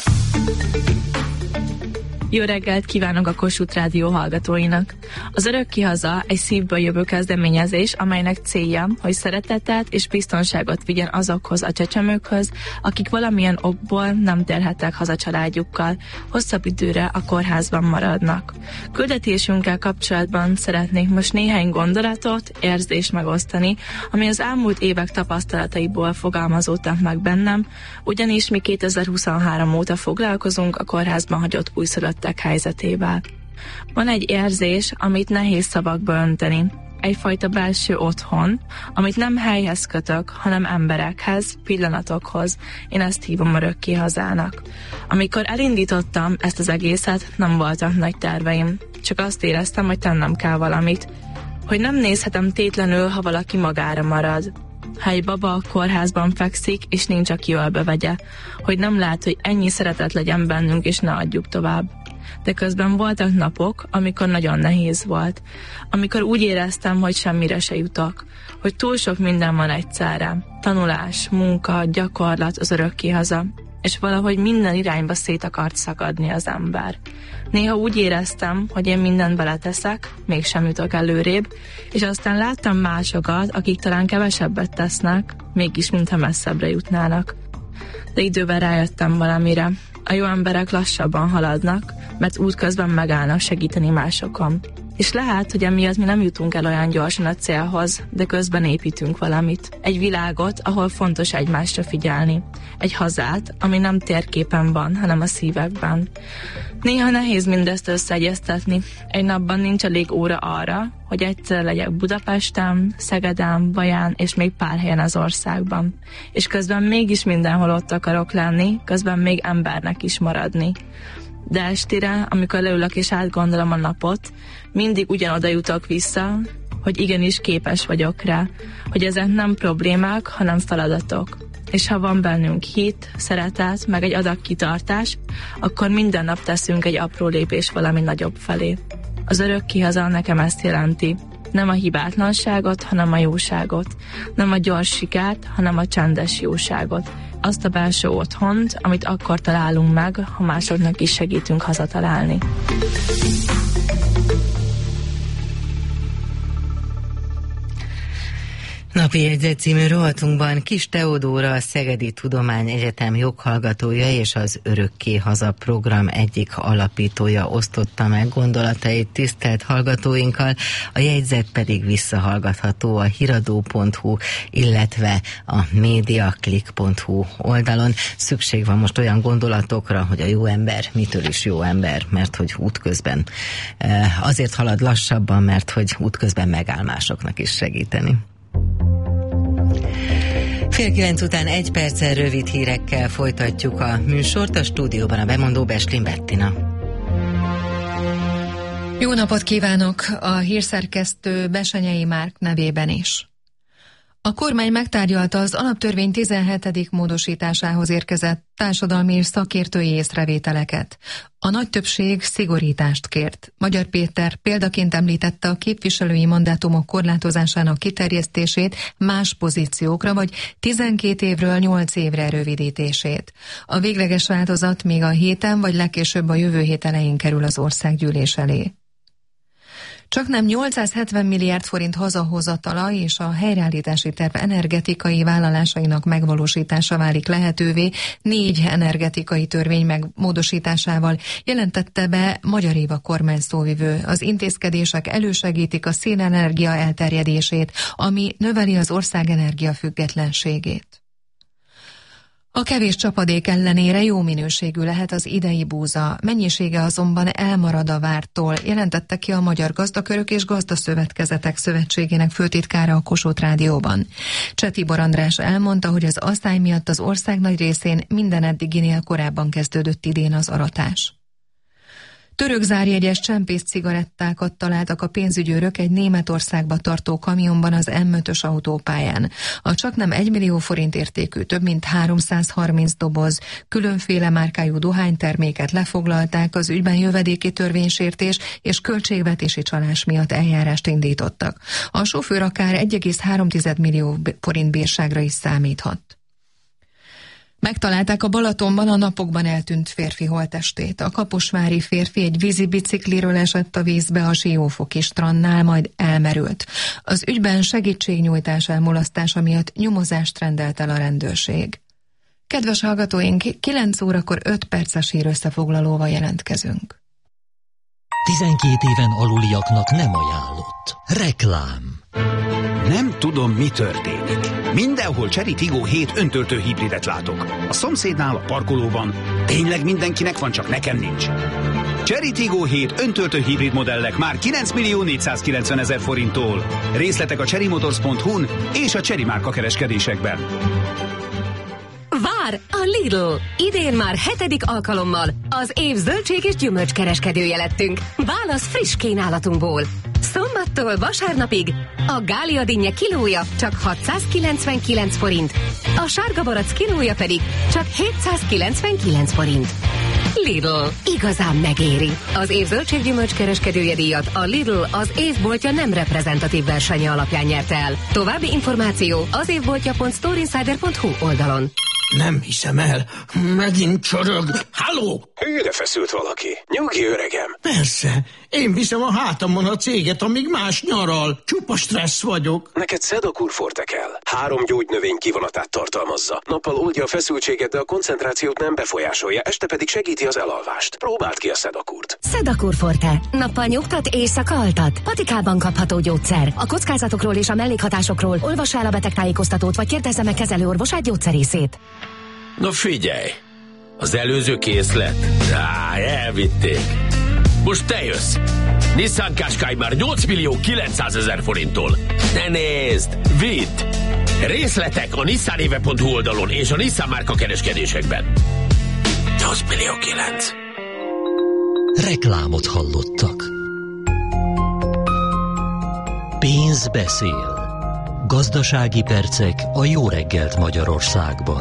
Jó reggelt kívánok a Kossuth Rádió hallgatóinak! Az Örökké Haza egy szívből jövő kezdeményezés, amelynek célja, hogy szeretetet és biztonságot vigyen azokhoz a csecsemőkhöz, akik valamilyen okból nem térhettek haza családjukkal, hosszabb időre a kórházban maradnak. Küldetésünkkel kapcsolatban szeretnék most néhány gondolatot, érzést megosztani, ami az elmúlt évek tapasztalataiból fogalmazódtak meg bennem, ugyanis mi kétezer-huszonhárom óta foglalkozunk a kórházban hagyott újszülött helyzetével. Van egy érzés, amit nehéz szavakba önteni. Egyfajta belső otthon, amit nem helyhez kötök, hanem emberekhez, pillanatokhoz. Én ezt hívom Örökké Hazának. Amikor elindítottam ezt az egészet, nem voltak nagy terveim. Csak azt éreztem, hogy tennem kell valamit. Hogy nem nézhetem tétlenül, ha valaki magára marad. Ha egy baba a kórházban fekszik, és nincs, aki jól bevegye, hogy nem lát, hogy ennyi szeretet legyen bennünk, és ne adjuk tovább. De közben voltak napok, amikor nagyon nehéz volt. Amikor úgy éreztem, hogy semmire se jutok. Hogy túl sok minden van egyszerre. Tanulás, munka, gyakorlat, az Örökké Haza. És valahogy minden irányba szét akart szakadni az ember. Néha úgy éreztem, hogy én mindent beleteszek, mégsem jutok előrébb, és aztán láttam másokat, akik talán kevesebbet tesznek, mégis mintha messzebbre jutnának. De idővel rájöttem valamire. A jó emberek lassabban haladnak, mert útközben megállnak segíteni másokon. És lehet, hogy emiatt mi nem jutunk el olyan gyorsan a célhoz, de közben építünk valamit. Egy világot, ahol fontos egymásra figyelni. Egy hazát, ami nem térképen van, hanem a szívekben. Néha nehéz mindezt összeegyeztetni. Egy napban nincs elég óra arra, hogy egyszer legyek Budapesten, Szegeden, Baján és még pár helyen az országban. És közben mégis mindenhol ott akarok lenni, közben még embernek is maradni. De estére, amikor leülök és átgondolom a napot, mindig ugyanoda jutok vissza, hogy igenis képes vagyok rá, hogy ezek nem problémák, hanem feladatok. És ha van bennünk hit, szeretet, meg egy adag kitartás, akkor minden nap teszünk egy apró lépés valami nagyobb felé. Az Örökké Haza nekem ezt jelenti. Nem a hibátlanságot, hanem a jóságot. Nem a gyors sikert, hanem a csendes jóságot. Azt a belső otthont, amit akkor találunk meg, ha másoknak is segítünk hazatalálni. Napi jegyzet című rovatunkban Kis Teodóra, a Szegedi Tudományegyetem joghallgatója és az Örökké Haza program egyik alapítója osztotta meg gondolatait tisztelt hallgatóinkkal, a jegyzet pedig visszahallgatható a hiradó pont hu, illetve a mediaclick pont hu oldalon. Szükség van most olyan gondolatokra, hogy a jó ember mitől is jó ember, mert hogy útközben azért halad lassabban, mert hogy útközben megáll másoknak is segíteni. Fél kilenc után egy perccel rövid hírekkel folytatjuk a műsort, a stúdióban a bemondó Beslin Bettina. Jó napot kívánok a hírszerkesztő Besenyei Márk nevében is. A kormány megtárgyalta az alaptörvény tizenhetedik módosításához érkezett társadalmi és szakértői észrevételeket. A nagy többség szigorítást kért. Magyar Péter példaként említette a képviselői mandátumok korlátozásának kiterjesztését más pozíciókra, vagy tizenkét évről nyolc évre rövidítését. A végleges változat még a héten, vagy legkésőbb a jövő hét elején kerül az országgyűlés elé. Csaknem nyolcszázhetven milliárd forint hazahozatala és a helyreállítási terv energetikai vállalásainak megvalósítása válik lehetővé négy energetikai törvény megmódosításával, jelentette be Magyar Éva kormányszóvivő. Az intézkedések elősegítik a szénenergia elterjedését, ami növeli az ország energiafüggetlenségét. A kevés csapadék ellenére jó minőségű lehet az idei búza, mennyisége azonban elmarad a vártól, jelentette ki a Magyar Gazdakörök és Gazdaszövetkezetek Szövetségének főtitkára a Kossuth Rádióban. Cseh Tibor András elmondta, hogy az asszály miatt az ország nagy részén minden eddiginél korábban kezdődött idén az aratás. Török zárjegyes csempész cigarettákat találtak a pénzügyőrök egy Németországba tartó kamionban az M ötös autópályán. A csaknem egy millió forint értékű, több mint háromszázharminc doboz különféle márkájú dohányterméket lefoglalták, az ügyben jövedéki törvénysértés és költségvetési csalás miatt eljárást indítottak. A sofőr akár egy egész három millió forint bírságra is számíthat. Megtalálták a Balatonban a napokban eltűnt férfi holttestét. A kaposvári férfi egy vízi bicikliről esett a vízbe a Siófoki strandnál, majd elmerült. Az ügyben segítségnyújtás elmulasztása miatt nyomozást rendelt el a rendőrség. Kedves hallgatóink, kilenc órakor öt perces hírösszefoglalóval jelentkezünk. tizenkét éven aluliaknak nem ajánlott. Reklám. Nem tudom, mi történik. Mindenhol Chery Tiggo hét öntöltő hibridet látok. A szomszédnál, a parkolóban. Tényleg mindenkinek van, csak nekem nincs. Chery Tiggo hét öntöltő hibrid modellek már kilenc millió négyszázkilencven ezer forinttól. Részletek a cherry motors pont hu-n és a Chery márka kereskedésekben. Vár a Lidl! Idén már hetedik alkalommal az év zöldség és gyümölcs kereskedője lettünk. Válasz friss kínálatunkból. Szombattól vasárnapig a Gália dinnye kilója csak hatszázkilencvenkilenc forint, a sárga barack kilója pedig csak hétszázkilencvenkilenc forint. Lidl, igazán megéri. Az év zöldséggyümölcs kereskedője díjat a Lidl az évboltja nem reprezentatív versenye alapján nyerte el. További információ az évboltja pont storeinsider pont hu oldalon. Nem hiszem el, megint csorog. Halló! Hűre feszült valaki. Nyugi, öregem. Persze, én viszem a hátamon a céget, amíg más nyaral. Csupa stressz vagyok. Neked Sedakur Forte kell. Három gyógynövény kivonatát tartalmazza. Nappal oldja a feszültséget, de a koncentrációt nem befolyásolja, este pedig segíti az elalvást. Próbáld ki a Sedakurt. Sedakur Forte. Nappal nyugtat, éjszaka altat. Patikában kapható gyógyszer. A kockázatokról és a mellékhatásokról olvass el a betegtájékoztatót, vagy kérdezze meg kezelőorvosát gyógyszerészét. Na figyelj! Az előző készlet? Á, elvitték. Most te jössz! Nissan Qashqai már nyolc millió kilencszázezer forinttól. Ne nézd! Vidd! Részletek a nissanéve pont hu oldalon és a Nissan márka kereskedésekben. nyolc millió kilenc. Reklámot hallottak. Pénz beszél. Gazdasági percek a Jó reggelt Magyarországban.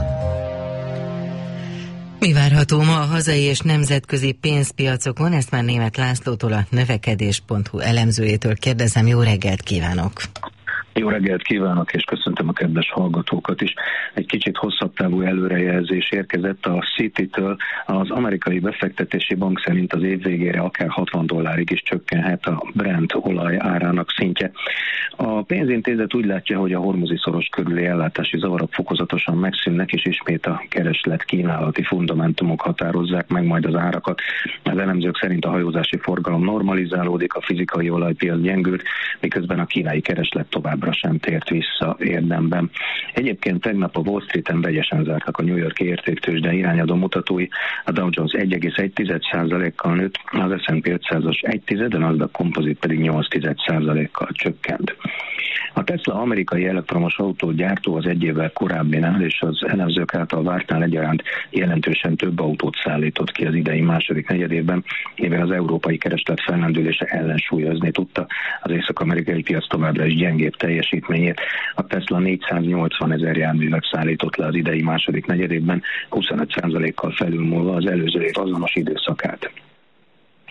Mi várható ma a hazai és nemzetközi pénzpiacokon? Ezt már Németh Lászlótól, a növekedés pont hu elemzőjétől kérdezem. Jó reggelt kívánok! Jó reggelt kívánok, és köszöntöm a kedves hallgatókat is. Egy kicsit hosszabb távú előrejelzés érkezett a Citi-től. Az amerikai befektetési bank szerint az év végére akár hatvan dollárig is csökkenhet a Brent olaj árának szintje. A pénzintézet úgy látja, hogy a hormuzi szoros körüli ellátási zavarok fokozatosan megszűnnek, és ismét a kereslet kínálati fundamentumok határozzák meg majd az árakat. Az elemzők szerint a hajózási forgalom normalizálódik, a fizikai olajpiac gyengült, miközben a kínai kereslet tovább sem tért vissza érdemben. Egyébként tegnap a Wall Streeten vegyesen zártak a New York-i értéktőzsde irányadó mutatói. A Dow Jones egy egész egy százalékkal nőtt, az es and pé ötszázas egy tized, a Nasdaq Composite pedig nyolc százalékkal csökkent. A Tesla amerikai elektromos autógyártó az egy évvel korábbinál és az elemzők által vártnál egyaránt jelentősen több autót szállított ki az idei második negyedévben, mivel az európai kereslet fellendülése ellensúlyozni tudta az észak-amerikai piac továbbra is gyengébb teljesítményét. A Tesla négyszáznyolcvan ezer járművet szállított le az idei második negyedévben, huszonöt százalékkal felülmúlva az előző év azonos időszakát.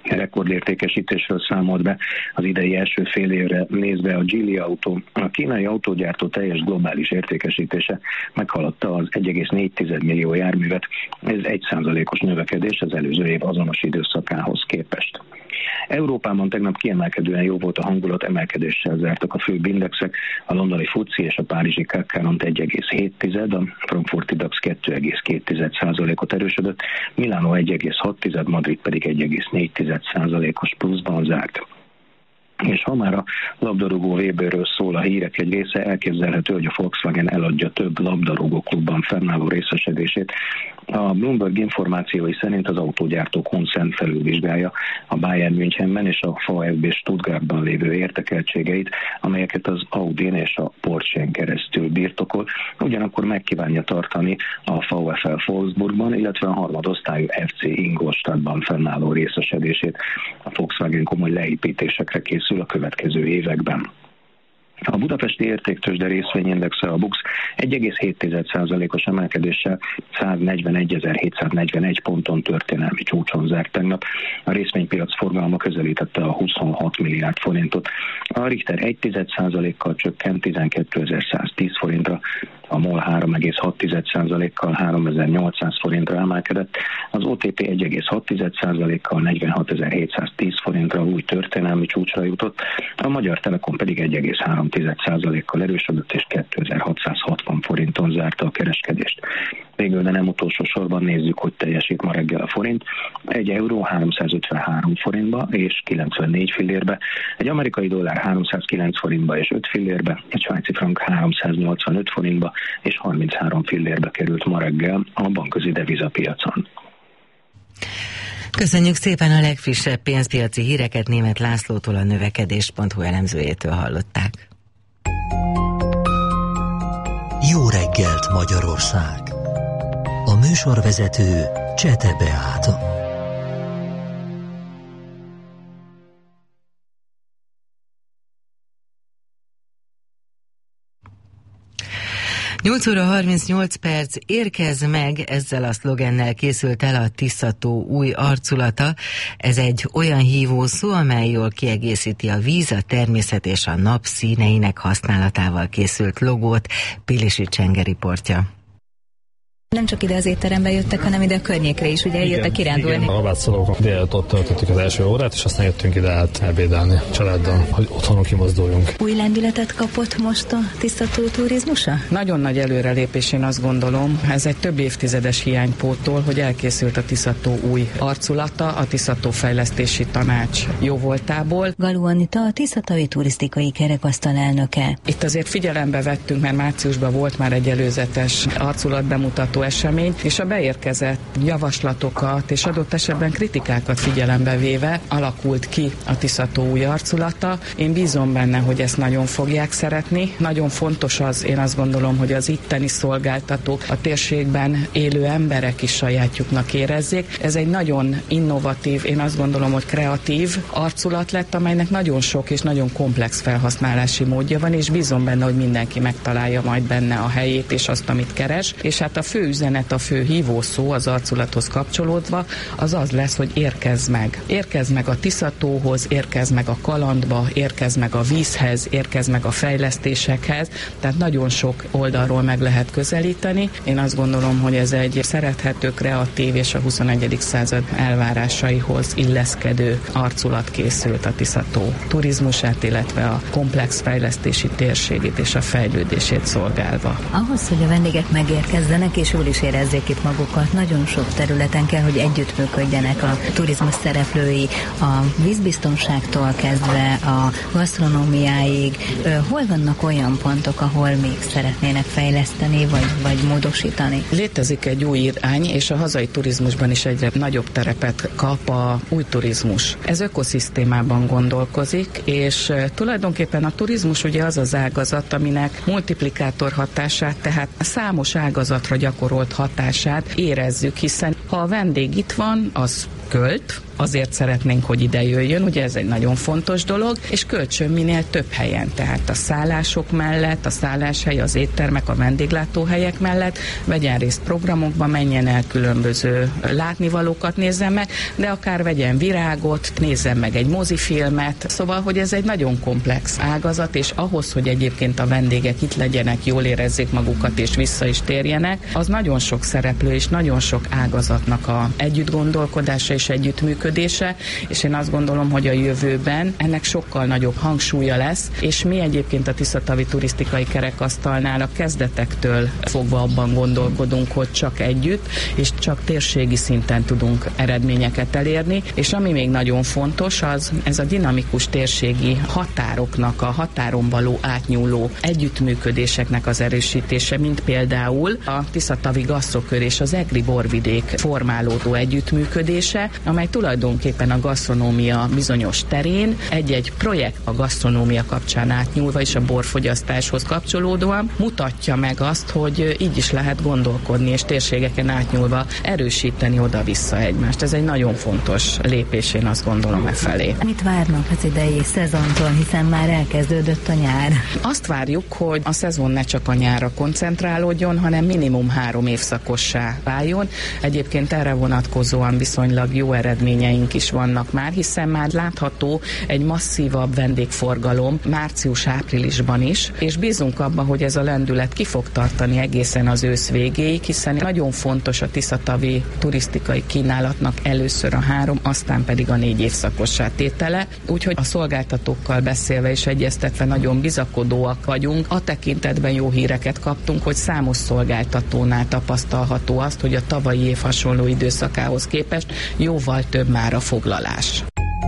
rekordértékesítésről számolt be az idei első fél évre nézve a Geely Auto. A kínai autógyártó teljes globális értékesítése meghaladta az egy egész négy millió járművet, ez egy százalékos növekedés az előző év azonos időszakához képest. Európában tegnap kiemelkedően jó volt a hangulat, emelkedéssel zártak a főbb indexek, a londoni FTSE és a párizsi cé á cé egy egész hét, a frankfurti DAX kettő egész két százalékot erősödött, Milánó egy egész hat, Madrid pedig egy egész négy százalékos pluszban zárt. És ha már a labdarúgó vé béről szól a hírek egy része, elképzelhető, hogy a Volkswagen eladja több labdarúgó klubban fennálló részesedését. A Bloomberg információi szerint az autógyártó koncern felülvizsgálja a Bayern Münchenben és a VfB Stuttgartban lévő érdekeltségeit, amelyeket az Audin és a Porsche-n keresztül birtokol, ugyanakkor megkívánja tartani a VfL Wolfsburgban, illetve a harmadosztályú ef cé Ingolstadtban fennálló részesedését. A Volkswagen komoly leépítésekre készül a következő években. A budapesti értéktőzsde részvényindexe, a BUX egy egész hét százalékos emelkedéssel száznegyvenegy-hétszáznegyvenegy ponton történelmi csúcson zárt tegnap. A részvénypiac forgalma közelítette a huszonhat milliárd forintot. A Richter egy százalékkal csökkent tizenkétezer-száztíz forintra, a MOL három egész hat százalékkal háromezer-nyolcszáz forintra emelkedett, az o té pé egy egész hat százalékkal negyvenhatezer-hétszáztíz forintra új történelmi csúcsra jutott, a Magyar Telekom pedig egy egész három százalékkal erősödött és kétezer-hatszázhatvan forinton zárta a kereskedést. Végül, de nem utolsó sorban nézzük, hogy teljesít ma reggel a forint. Egy euró háromszázötvenhárom forintba és kilencvennégy fillérbe, egy amerikai dollár háromszázkilenc forintba és öt fillérbe, egy svájci frank háromszáznyolcvanöt forintba és harminchárom fillérbe került ma reggel a bankközi devizapiacon. Köszönjük szépen, a legfrissebb pénzpiaci híreket Németh Lászlótól, a növekedés pont hu elemzőjétől hallották. Jó reggelt, Magyarország! A műsorvezető Csete Beáta. nyolc óra harmincnyolc perc, érkezz meg, ezzel a szlogennel készült el a Tisza-tó új arculata. Ez egy olyan hívószó, amely jól kiegészíti a víz, a természet és a nap színeinek használatával készült logót. Pilisi Csenge riportja. Nem csak ide az étterembe jöttek, hanem ide a környékre is, ugye eljöttek kirándulni. Igen, a Vácszalókon délután ott töltöttük az első órát, és aztán jöttünk ide át ebédelni családdal, hogy otthonról kimozduljunk. Új lendületet kapott most a Tisza-tó turizmusa? Nagyon nagy előrelépés, én azt gondolom. Ez egy több évtizedes hiánypóttól, hogy elkészült a Tisza-tó új arculata, a Tisza-tó fejlesztési tanács jóvoltából. Galó Anita, a Tisza-tói turisztikai kerekasztal elnöke. Itt azért figyelembe vettünk, mert márciusban volt már egy előzetes arculat bemutató esemény, és a beérkezett javaslatokat és adott esetben kritikákat figyelembe véve alakult ki a Tisza-tó új arculata. Én bízom benne, hogy ezt nagyon fogják szeretni. Nagyon fontos az, én azt gondolom, hogy az itteni szolgáltatók, a térségben élő emberek is sajátjuknak érezzék. Ez egy nagyon innovatív, én azt gondolom, hogy kreatív arculat lett, amelynek nagyon sok és nagyon komplex felhasználási módja van, és bízom benne, hogy mindenki megtalálja majd benne a helyét és azt, amit keres. És hát a fő üzenet, a fő hívószó az arculathoz kapcsolódva, az az lesz, hogy érkezz meg. Érkezz meg a Tisza-tóhoz, érkezz meg a kalandba, érkezz meg a vízhez, érkezz meg a fejlesztésekhez, tehát nagyon sok oldalról meg lehet közelíteni. Én azt gondolom, hogy ez egy szerethető, kreatív és a huszonegyedik század elvárásaihoz illeszkedő arculat készült a Tisza-tó turizmusát, illetve a komplex fejlesztési térségét és a fejlődését szolgálva. Ahhoz, hogy a vendégek megérkezzenek és jól is érezzék itt magukat, nagyon sok területen kell, hogy együttműködjenek a turizmus szereplői, a vízbiztonságtól kezdve a gasztronómiáig. Hol vannak olyan pontok, ahol még szeretnének fejleszteni, vagy, vagy módosítani? Létezik egy új irány, és a hazai turizmusban is egyre nagyobb terepet kap a új turizmus. Ez ökoszisztémában gondolkozik, és tulajdonképpen a turizmus ugye az az ágazat, aminek multiplikátor hatását, tehát számos ágazatra gyakorolt hatását érezzük, hiszen ha a vendég itt van, az költ, azért szeretnénk, hogy ide jöjjön, ugye ez egy nagyon fontos dolog, és költsön minél több helyen, tehát a szállások mellett, a szálláshely, az éttermek, a vendéglátóhelyek mellett vegyen részt programokban, menjen el különböző látnivalókat nézzen meg, de akár vegyen virágot, nézzen meg egy mozifilmet, szóval, hogy ez egy nagyon komplex ágazat, és ahhoz, hogy egyébként a vendégek itt legyenek, jól érezzék magukat, és vissza is térjenek, az nagyon sok szereplő, és nagyon sok ágazatnak a együttgondolkodása és együttműködése, és én azt gondolom, hogy a jövőben ennek sokkal nagyobb hangsúlya lesz, és mi egyébként a Tiszatavi Turisztikai Kerekasztalnál a kezdetektől fogva abban gondolkodunk, hogy csak együtt, és csak térségi szinten tudunk eredményeket elérni, és ami még nagyon fontos, az ez a dinamikus térségi határoknak, a határon való átnyúló együttműködéseknek az erősítése, mint például a Tiszatavi Gasztrokör és az egri borvidék formálódó együttműködése, amely tulajdonképpen a gasztronómia bizonyos terén egy-egy projekt a gasztronómia kapcsán átnyúlva és a borfogyasztáshoz kapcsolódóan mutatja meg azt, hogy így is lehet gondolkodni és térségeken átnyúlva erősíteni oda-vissza egymást. Ez egy nagyon fontos lépés, én azt gondolom e felé. Mit várnak az idei szezontól, hiszen már elkezdődött a nyár? Azt várjuk, hogy a szezon ne csak a nyárra koncentrálódjon, hanem minimum három évszakossá váljon. Egyébként erre vonatkozóan viszonylag jó eredményeink is vannak már, hiszen már látható egy masszívabb vendégforgalom március-áprilisban is, és bízunk abban, hogy ez a lendület ki fog tartani egészen az ősz végéig, hiszen nagyon fontos a tiszatavi turisztikai kínálatnak először a három, aztán pedig a négy évszakossá tétele, úgyhogy a szolgáltatókkal beszélve és egyeztetve nagyon bizakodóak vagyunk. A tekintetben jó híreket kaptunk, hogy számos szolgáltatónál tapasztalható azt, hogy a tavalyi év hasonló időszakához képest jóval több már a foglalás.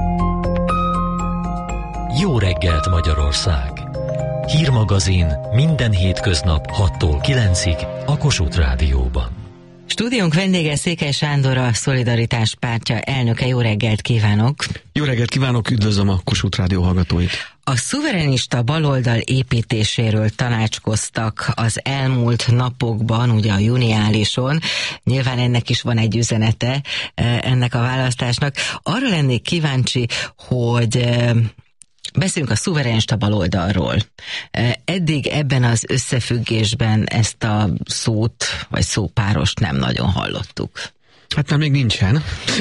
Jó reggelt, Magyarország! Hírmagazin minden hétköznap hattól kilencig a Kossuth Rádióban. Stúdiónk vendége Székely Sándor, a Szolidaritás Pártja elnöke. Jó reggelt kívánok! Jó reggelt kívánok, üdvözlöm a Kossuth Rádió hallgatóit! A szuverenista baloldal építéséről tanácskoztak az elmúlt napokban, ugye a juniálison. Nyilván ennek is van egy üzenete, ennek a választásnak. Arra lennék kíváncsi, hogy beszéljünk a szuverenista baloldalról. Eddig ebben az összefüggésben ezt a szót, vagy szópárost nem nagyon hallottuk. Hát már még nincsen.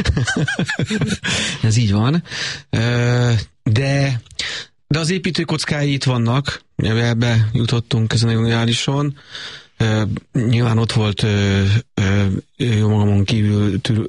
Ez így van. De, de az építőkockái itt vannak. Ebbe jutottunk ezen a juniálison. Nyilván ott volt jó magamon kívül tür,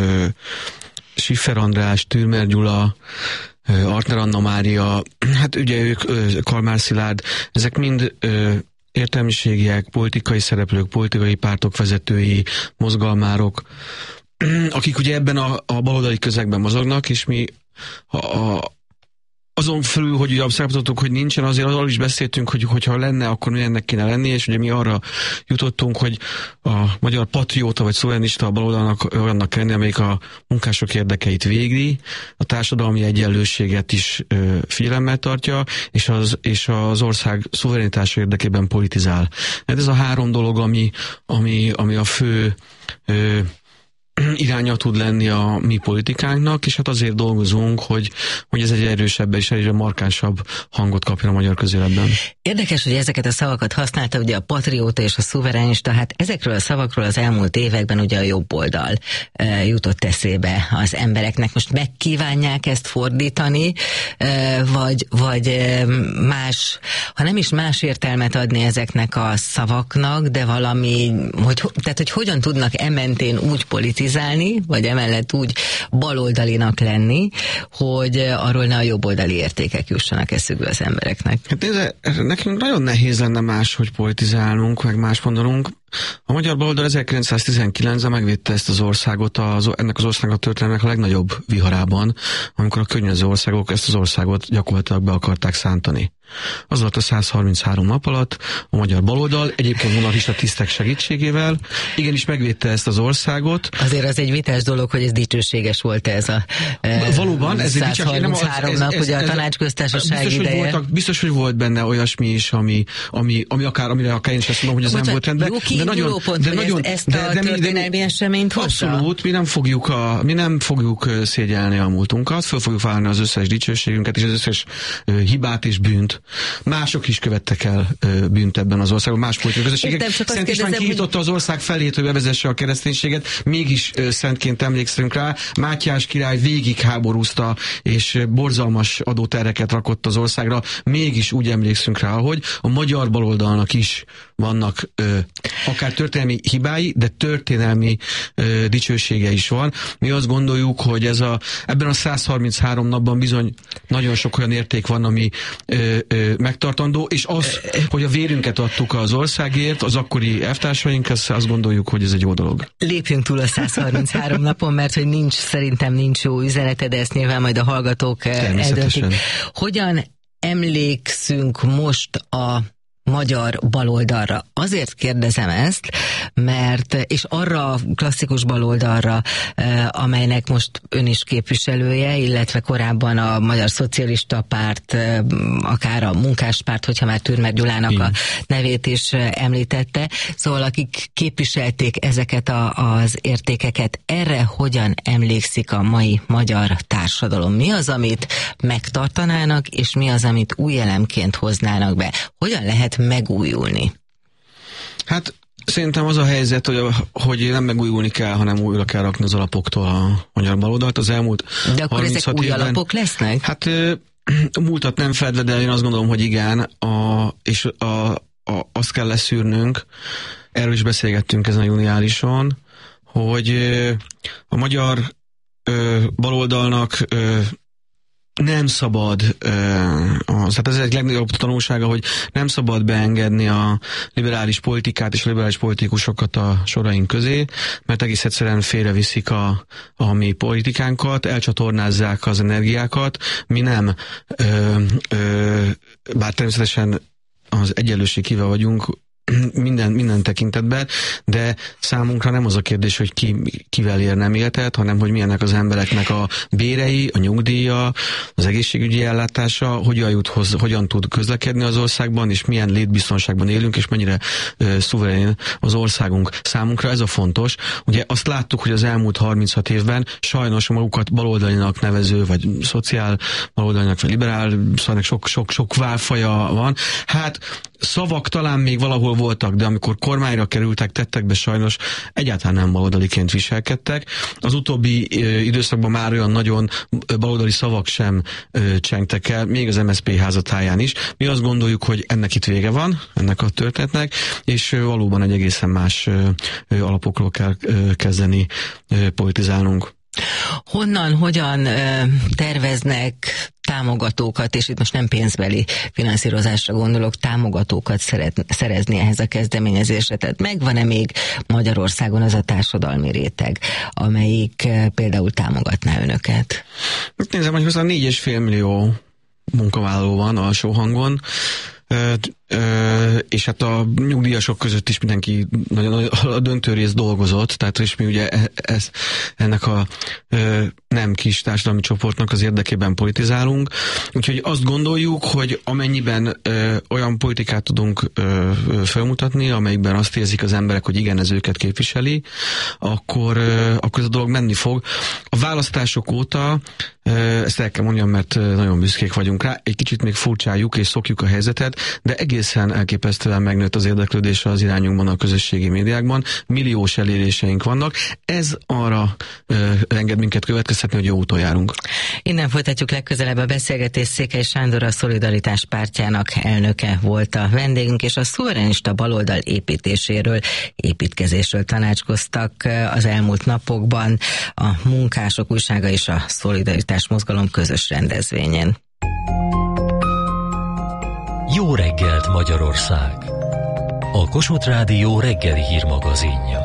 Schiffer András, Türmer Gyula, Artner Anna Mária, hát ugye ők, Kalmár Szilárd, ezek mind ö, értelmiségiek, politikai szereplők, politikai pártok vezetői, mozgalmárok, akik ugye ebben a, a baloldali közegben mozognak, és mi a, a, azon felül, hogy ugye abszolютáltuk, hogy nincsen, azért arról is beszéltünk, hogy hogyha lenne, akkor milyennek kéne lenni, és ugye mi arra jutottunk, hogy a magyar patrióta vagy szuverenista baloldalnak olyannak lenni, amelyik a munkások érdekeit végli, a társadalmi egyenlőséget is ö, figyelemmel tartja, és az, és az ország szuverenitása érdekében politizál. Ez a három dolog, ami, ami, ami a fő ö, iránya tud lenni a mi politikánknak, és hát azért dolgozunk, hogy, hogy ez egy erősebb és egyre markánsabb hangot kapjon a magyar közéletben. Érdekes, hogy ezeket a szavakat használta ugye a patrióta és a szuverenista, hát ezekről a szavakról az elmúlt években ugye a jobb oldal e, jutott eszébe az embereknek. Most megkívánják ezt fordítani, e, vagy, vagy e, más, ha nem is más értelmet adni ezeknek a szavaknak, de valami, hogy, tehát hogy hogyan tudnak ementén úgy politizálni, vagy emellett úgy baloldalinak lenni, hogy arról ne a jobboldali értékek jussanak eszükbe az embereknek. Hát ez, nekünk nagyon nehéz lenne más, hogy politizálnunk, meg más mondanunk. A magyar baloldal ezerkilencszáztizenkilencben megvédte ezt az országot, az, ennek az országnak a történelmek a legnagyobb viharában, amikor a környező országok ezt az országot gyakorlatilag be akarták szántani. Az volt a száz harminchárom nap alatt a magyar baloldal, egyébként monarchista tisztek segítségével, igenis megvédte ezt az országot. Azért az egy vitás dolog, hogy ez dicsőséges volt ez a e, valóban, ez száz harminchárom nap, ugye a tanácsköztársaság biztos, ideje. Hogy voltak, biztos, hogy volt benne olyasmi is, ami, ami, ami akár, amire akár én is azt mondom, hogy ez nem volt rendben. Jó, ki kiinduló pont, de hogy nagyon, ezt, ezt a de, de történelmi eseményt hozza? Abszolút, mi nem fogjuk, a, mi nem fogjuk szégyelni a múltunkat, föl fogjuk vállalni az összes dicsőségünket és az összes uh, hibát és bűnt. Mások is követtek el uh, bűnt ebben az országban, más politikai közösségek. Szent István kinyitotta az ország felét, hogy bevezesse a kereszténységet, mégis uh, szentként emlékszünk rá. Mátyás király végig háborúzta, és borzalmas adóterheket rakott az országra, mégis úgy emlékszünk rá, hogy a magyar baloldalnak is vannak ö, akár történelmi hibái, de történelmi ö, dicsősége is van. Mi azt gondoljuk, hogy ez a, ebben a száz harminchárom napban bizony nagyon sok olyan érték van, ami ö, ö, megtartandó, és az, hogy a vérünket adtuk az országért, az akkori elvtársaink, azt gondoljuk, hogy ez egy jó dolog. Lépjünk túl a száz harminchárom napon, mert hogy nincs, szerintem nincs jó üzenete, de ezt nyilván majd a hallgatók eldöntik. Hogyan emlékszünk most a magyar baloldalra? Azért kérdezem ezt, mert, és arra a klasszikus baloldalra, amelynek most ön is képviselője, illetve korábban a Magyar Szocialista Párt, akár a Munkáspárt, hogyha már Türmer Gyulának a nevét is említette, szóval akik képviselték ezeket a, az értékeket, erre hogyan emlékszik a mai magyar társadalom? Mi az, amit megtartanának, és mi az, amit új elemként hoznának be? Hogyan lehet megújulni? Hát szerintem az a helyzet, hogy, hogy nem megújulni kell, hanem újra kell rakni az alapoktól a magyar baloldalt. Az elmúlt De akkor ezek új évben, alapok lesznek? Hát múltat nem fedve, de én azt gondolom, hogy igen, a, és a, a, azt kell leszűrnünk, erről is beszélgettünk ezen a juniálison, hogy a magyar baloldalnak nem szabad, az, hát ez egy legnagyobb tanulsága, hogy nem szabad beengedni a liberális politikát és a liberális politikusokat a soraink közé, mert egész egyszerűen félreviszik a, a mi politikánkat, elcsatornázzák az energiákat, mi nem, ö, ö, bár természetesen az egyenlőségével vagyunk, minden, minden tekintetben, de számunkra nem az a kérdés, hogy ki, kivel ér nem éltet, hanem hogy milyenek az embereknek a bérei, a nyugdíja, az egészségügyi ellátása, hogyan jut hoz, hogyan tud közlekedni az országban, és milyen létbiztonságban élünk, és mennyire ö, szuverén az országunk. Számunkra ez a fontos. Ugye azt láttuk, hogy az elmúlt harminchat évben sajnos magukat baloldalinak nevező, vagy szociál baloldalinak, vagy liberál, szóval sok, sok, sok válfaja van. Hát szavak talán még valahol voltak, de amikor kormányra kerültek, tettek be, sajnos egyáltalán nem baloldaliként viselkedtek. Az utóbbi ö, időszakban már olyan nagyon baloldali szavak sem ö, csengtek el, még az em es zé pé házatáján is. Mi azt gondoljuk, hogy ennek itt vége van, ennek a történetnek, és ö, valóban egy egészen más ö, ö, alapokról kell ö, kezdeni ö, politizálnunk. Honnan, hogyan ö, terveznek támogatókat, és itt most nem pénzbeli finanszírozásra gondolok, támogatókat szeret, szerezni ehhez a kezdeményezésre? Tehát megvan-e még Magyarországon az a társadalmi réteg, amelyik ö, például támogatná önöket? Nézem, hogy hozzá négy és fél millió munkavállaló van alsó hangon, Ö, ö, és hát a nyugdíjasok között is mindenki nagyon a döntő rész dolgozott, tehát és mi ugye ez, ennek a ö, nem kis társadalmi csoportnak az érdekében politizálunk, úgyhogy azt gondoljuk, hogy amennyiben ö, olyan politikát tudunk ö, felmutatni, amelyikben azt érzik az emberek, hogy igen, ez őket képviseli, akkor, ö, akkor ez a dolog menni fog. A választások óta, ö, ezt el kell mondjam, mert nagyon büszkék vagyunk rá, egy kicsit még furcsáljuk és szokjuk a helyzetet, de egészen elképesztően megnőtt az érdeklődés az irányunkban a közösségi médiákban. Milliós eléréseink vannak. Ez arra ö, enged minket következtetni, hogy jó úton járunk. Innen folytatjuk legközelebb a beszélgetést. Székely Sándor, a Szolidaritás Pártjának elnöke volt a vendégünk, és a szuverenista baloldal építéséről, építkezésről tanácskoztak az elmúlt napokban a Munkások Újsága és a Szolidaritás Mozgalom közös rendezvényen. Jó reggelt, Magyarország! A Kossuth Rádió reggeli hírmagazinja.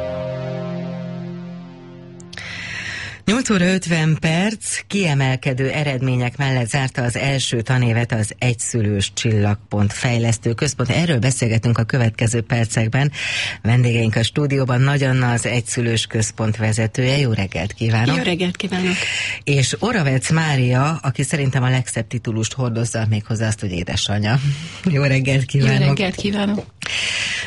nyolc óra ötven perc, kiemelkedő eredmények mellett zárta az első tanévet az Egyszülős Csillagpont Fejlesztő Központ. Erről beszélgetünk a következő percekben. Vendégeink a stúdióban Nagy Anna, az Egyszülős Központ vezetője. Jó reggelt kívánok! Jó reggelt kívánok! És Oravec Mária, aki szerintem a legszebb titulust hordozza, méghozzá azt, hogy édesanyja. Jó reggelt kívánok! Jó reggelt kívánok!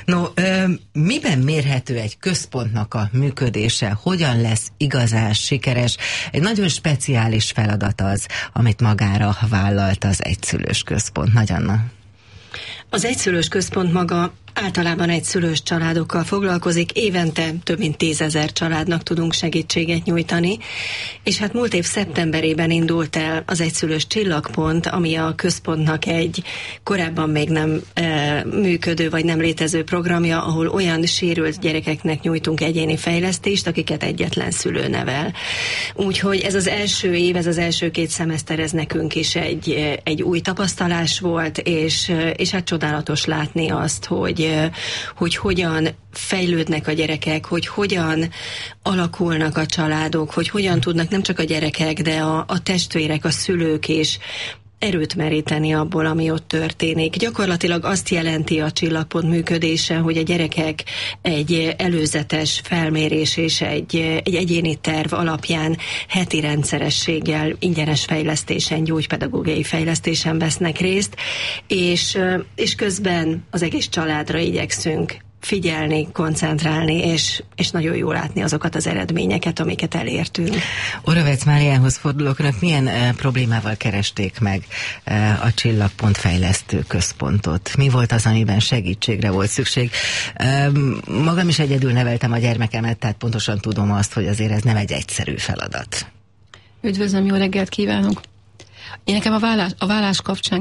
No, ö, miben mérhető egy központnak a működése? Hogyan lesz igazán sikeres? Egy nagyon speciális feladat az, amit magára vállalt az egyszülős központ. Nagy Anna. Az egyszülős központ maga általában egyszülős családokkal foglalkozik, évente több mint tízezer családnak tudunk segítséget nyújtani, és hát múlt év szeptemberében indult el az egyszülős csillagpont, ami a központnak egy korábban még nem e, működő vagy nem létező programja, ahol olyan sérült gyerekeknek nyújtunk egyéni fejlesztést, akiket egyetlen szülő nevel. Úgyhogy ez az első év, ez az első két szemeszter, ez nekünk is egy, egy új tapasztalás volt, és, és hát csodálatos látni azt, hogy hogy hogyan fejlődnek a gyerekek, hogy hogyan alakulnak a családok, hogy hogyan tudnak nem csak a gyerekek, de a, a testvérek, a szülők is erőt meríteni abból, ami ott történik. Gyakorlatilag azt jelenti a csillagpont működése, hogy a gyerekek egy előzetes felmérés és egy, egy egyéni terv alapján heti rendszerességgel ingyenes fejlesztésen, gyógypedagógiai fejlesztésen vesznek részt, és, és közben az egész családra igyekszünk figyelni, koncentrálni, és, és nagyon jól látni azokat az eredményeket, amiket elértünk. Oravec Máriához fordulok, önök milyen e, problémával keresték meg e, a Csillagpont fejlesztő központot? Mi volt az, amiben segítségre volt szükség? E, magam is egyedül neveltem a gyermekemet, tehát pontosan tudom azt, hogy azért ez nem egy egyszerű feladat. Üdvözlöm, jó reggelt kívánok! Én nekem a vállás, a vállás kapcsán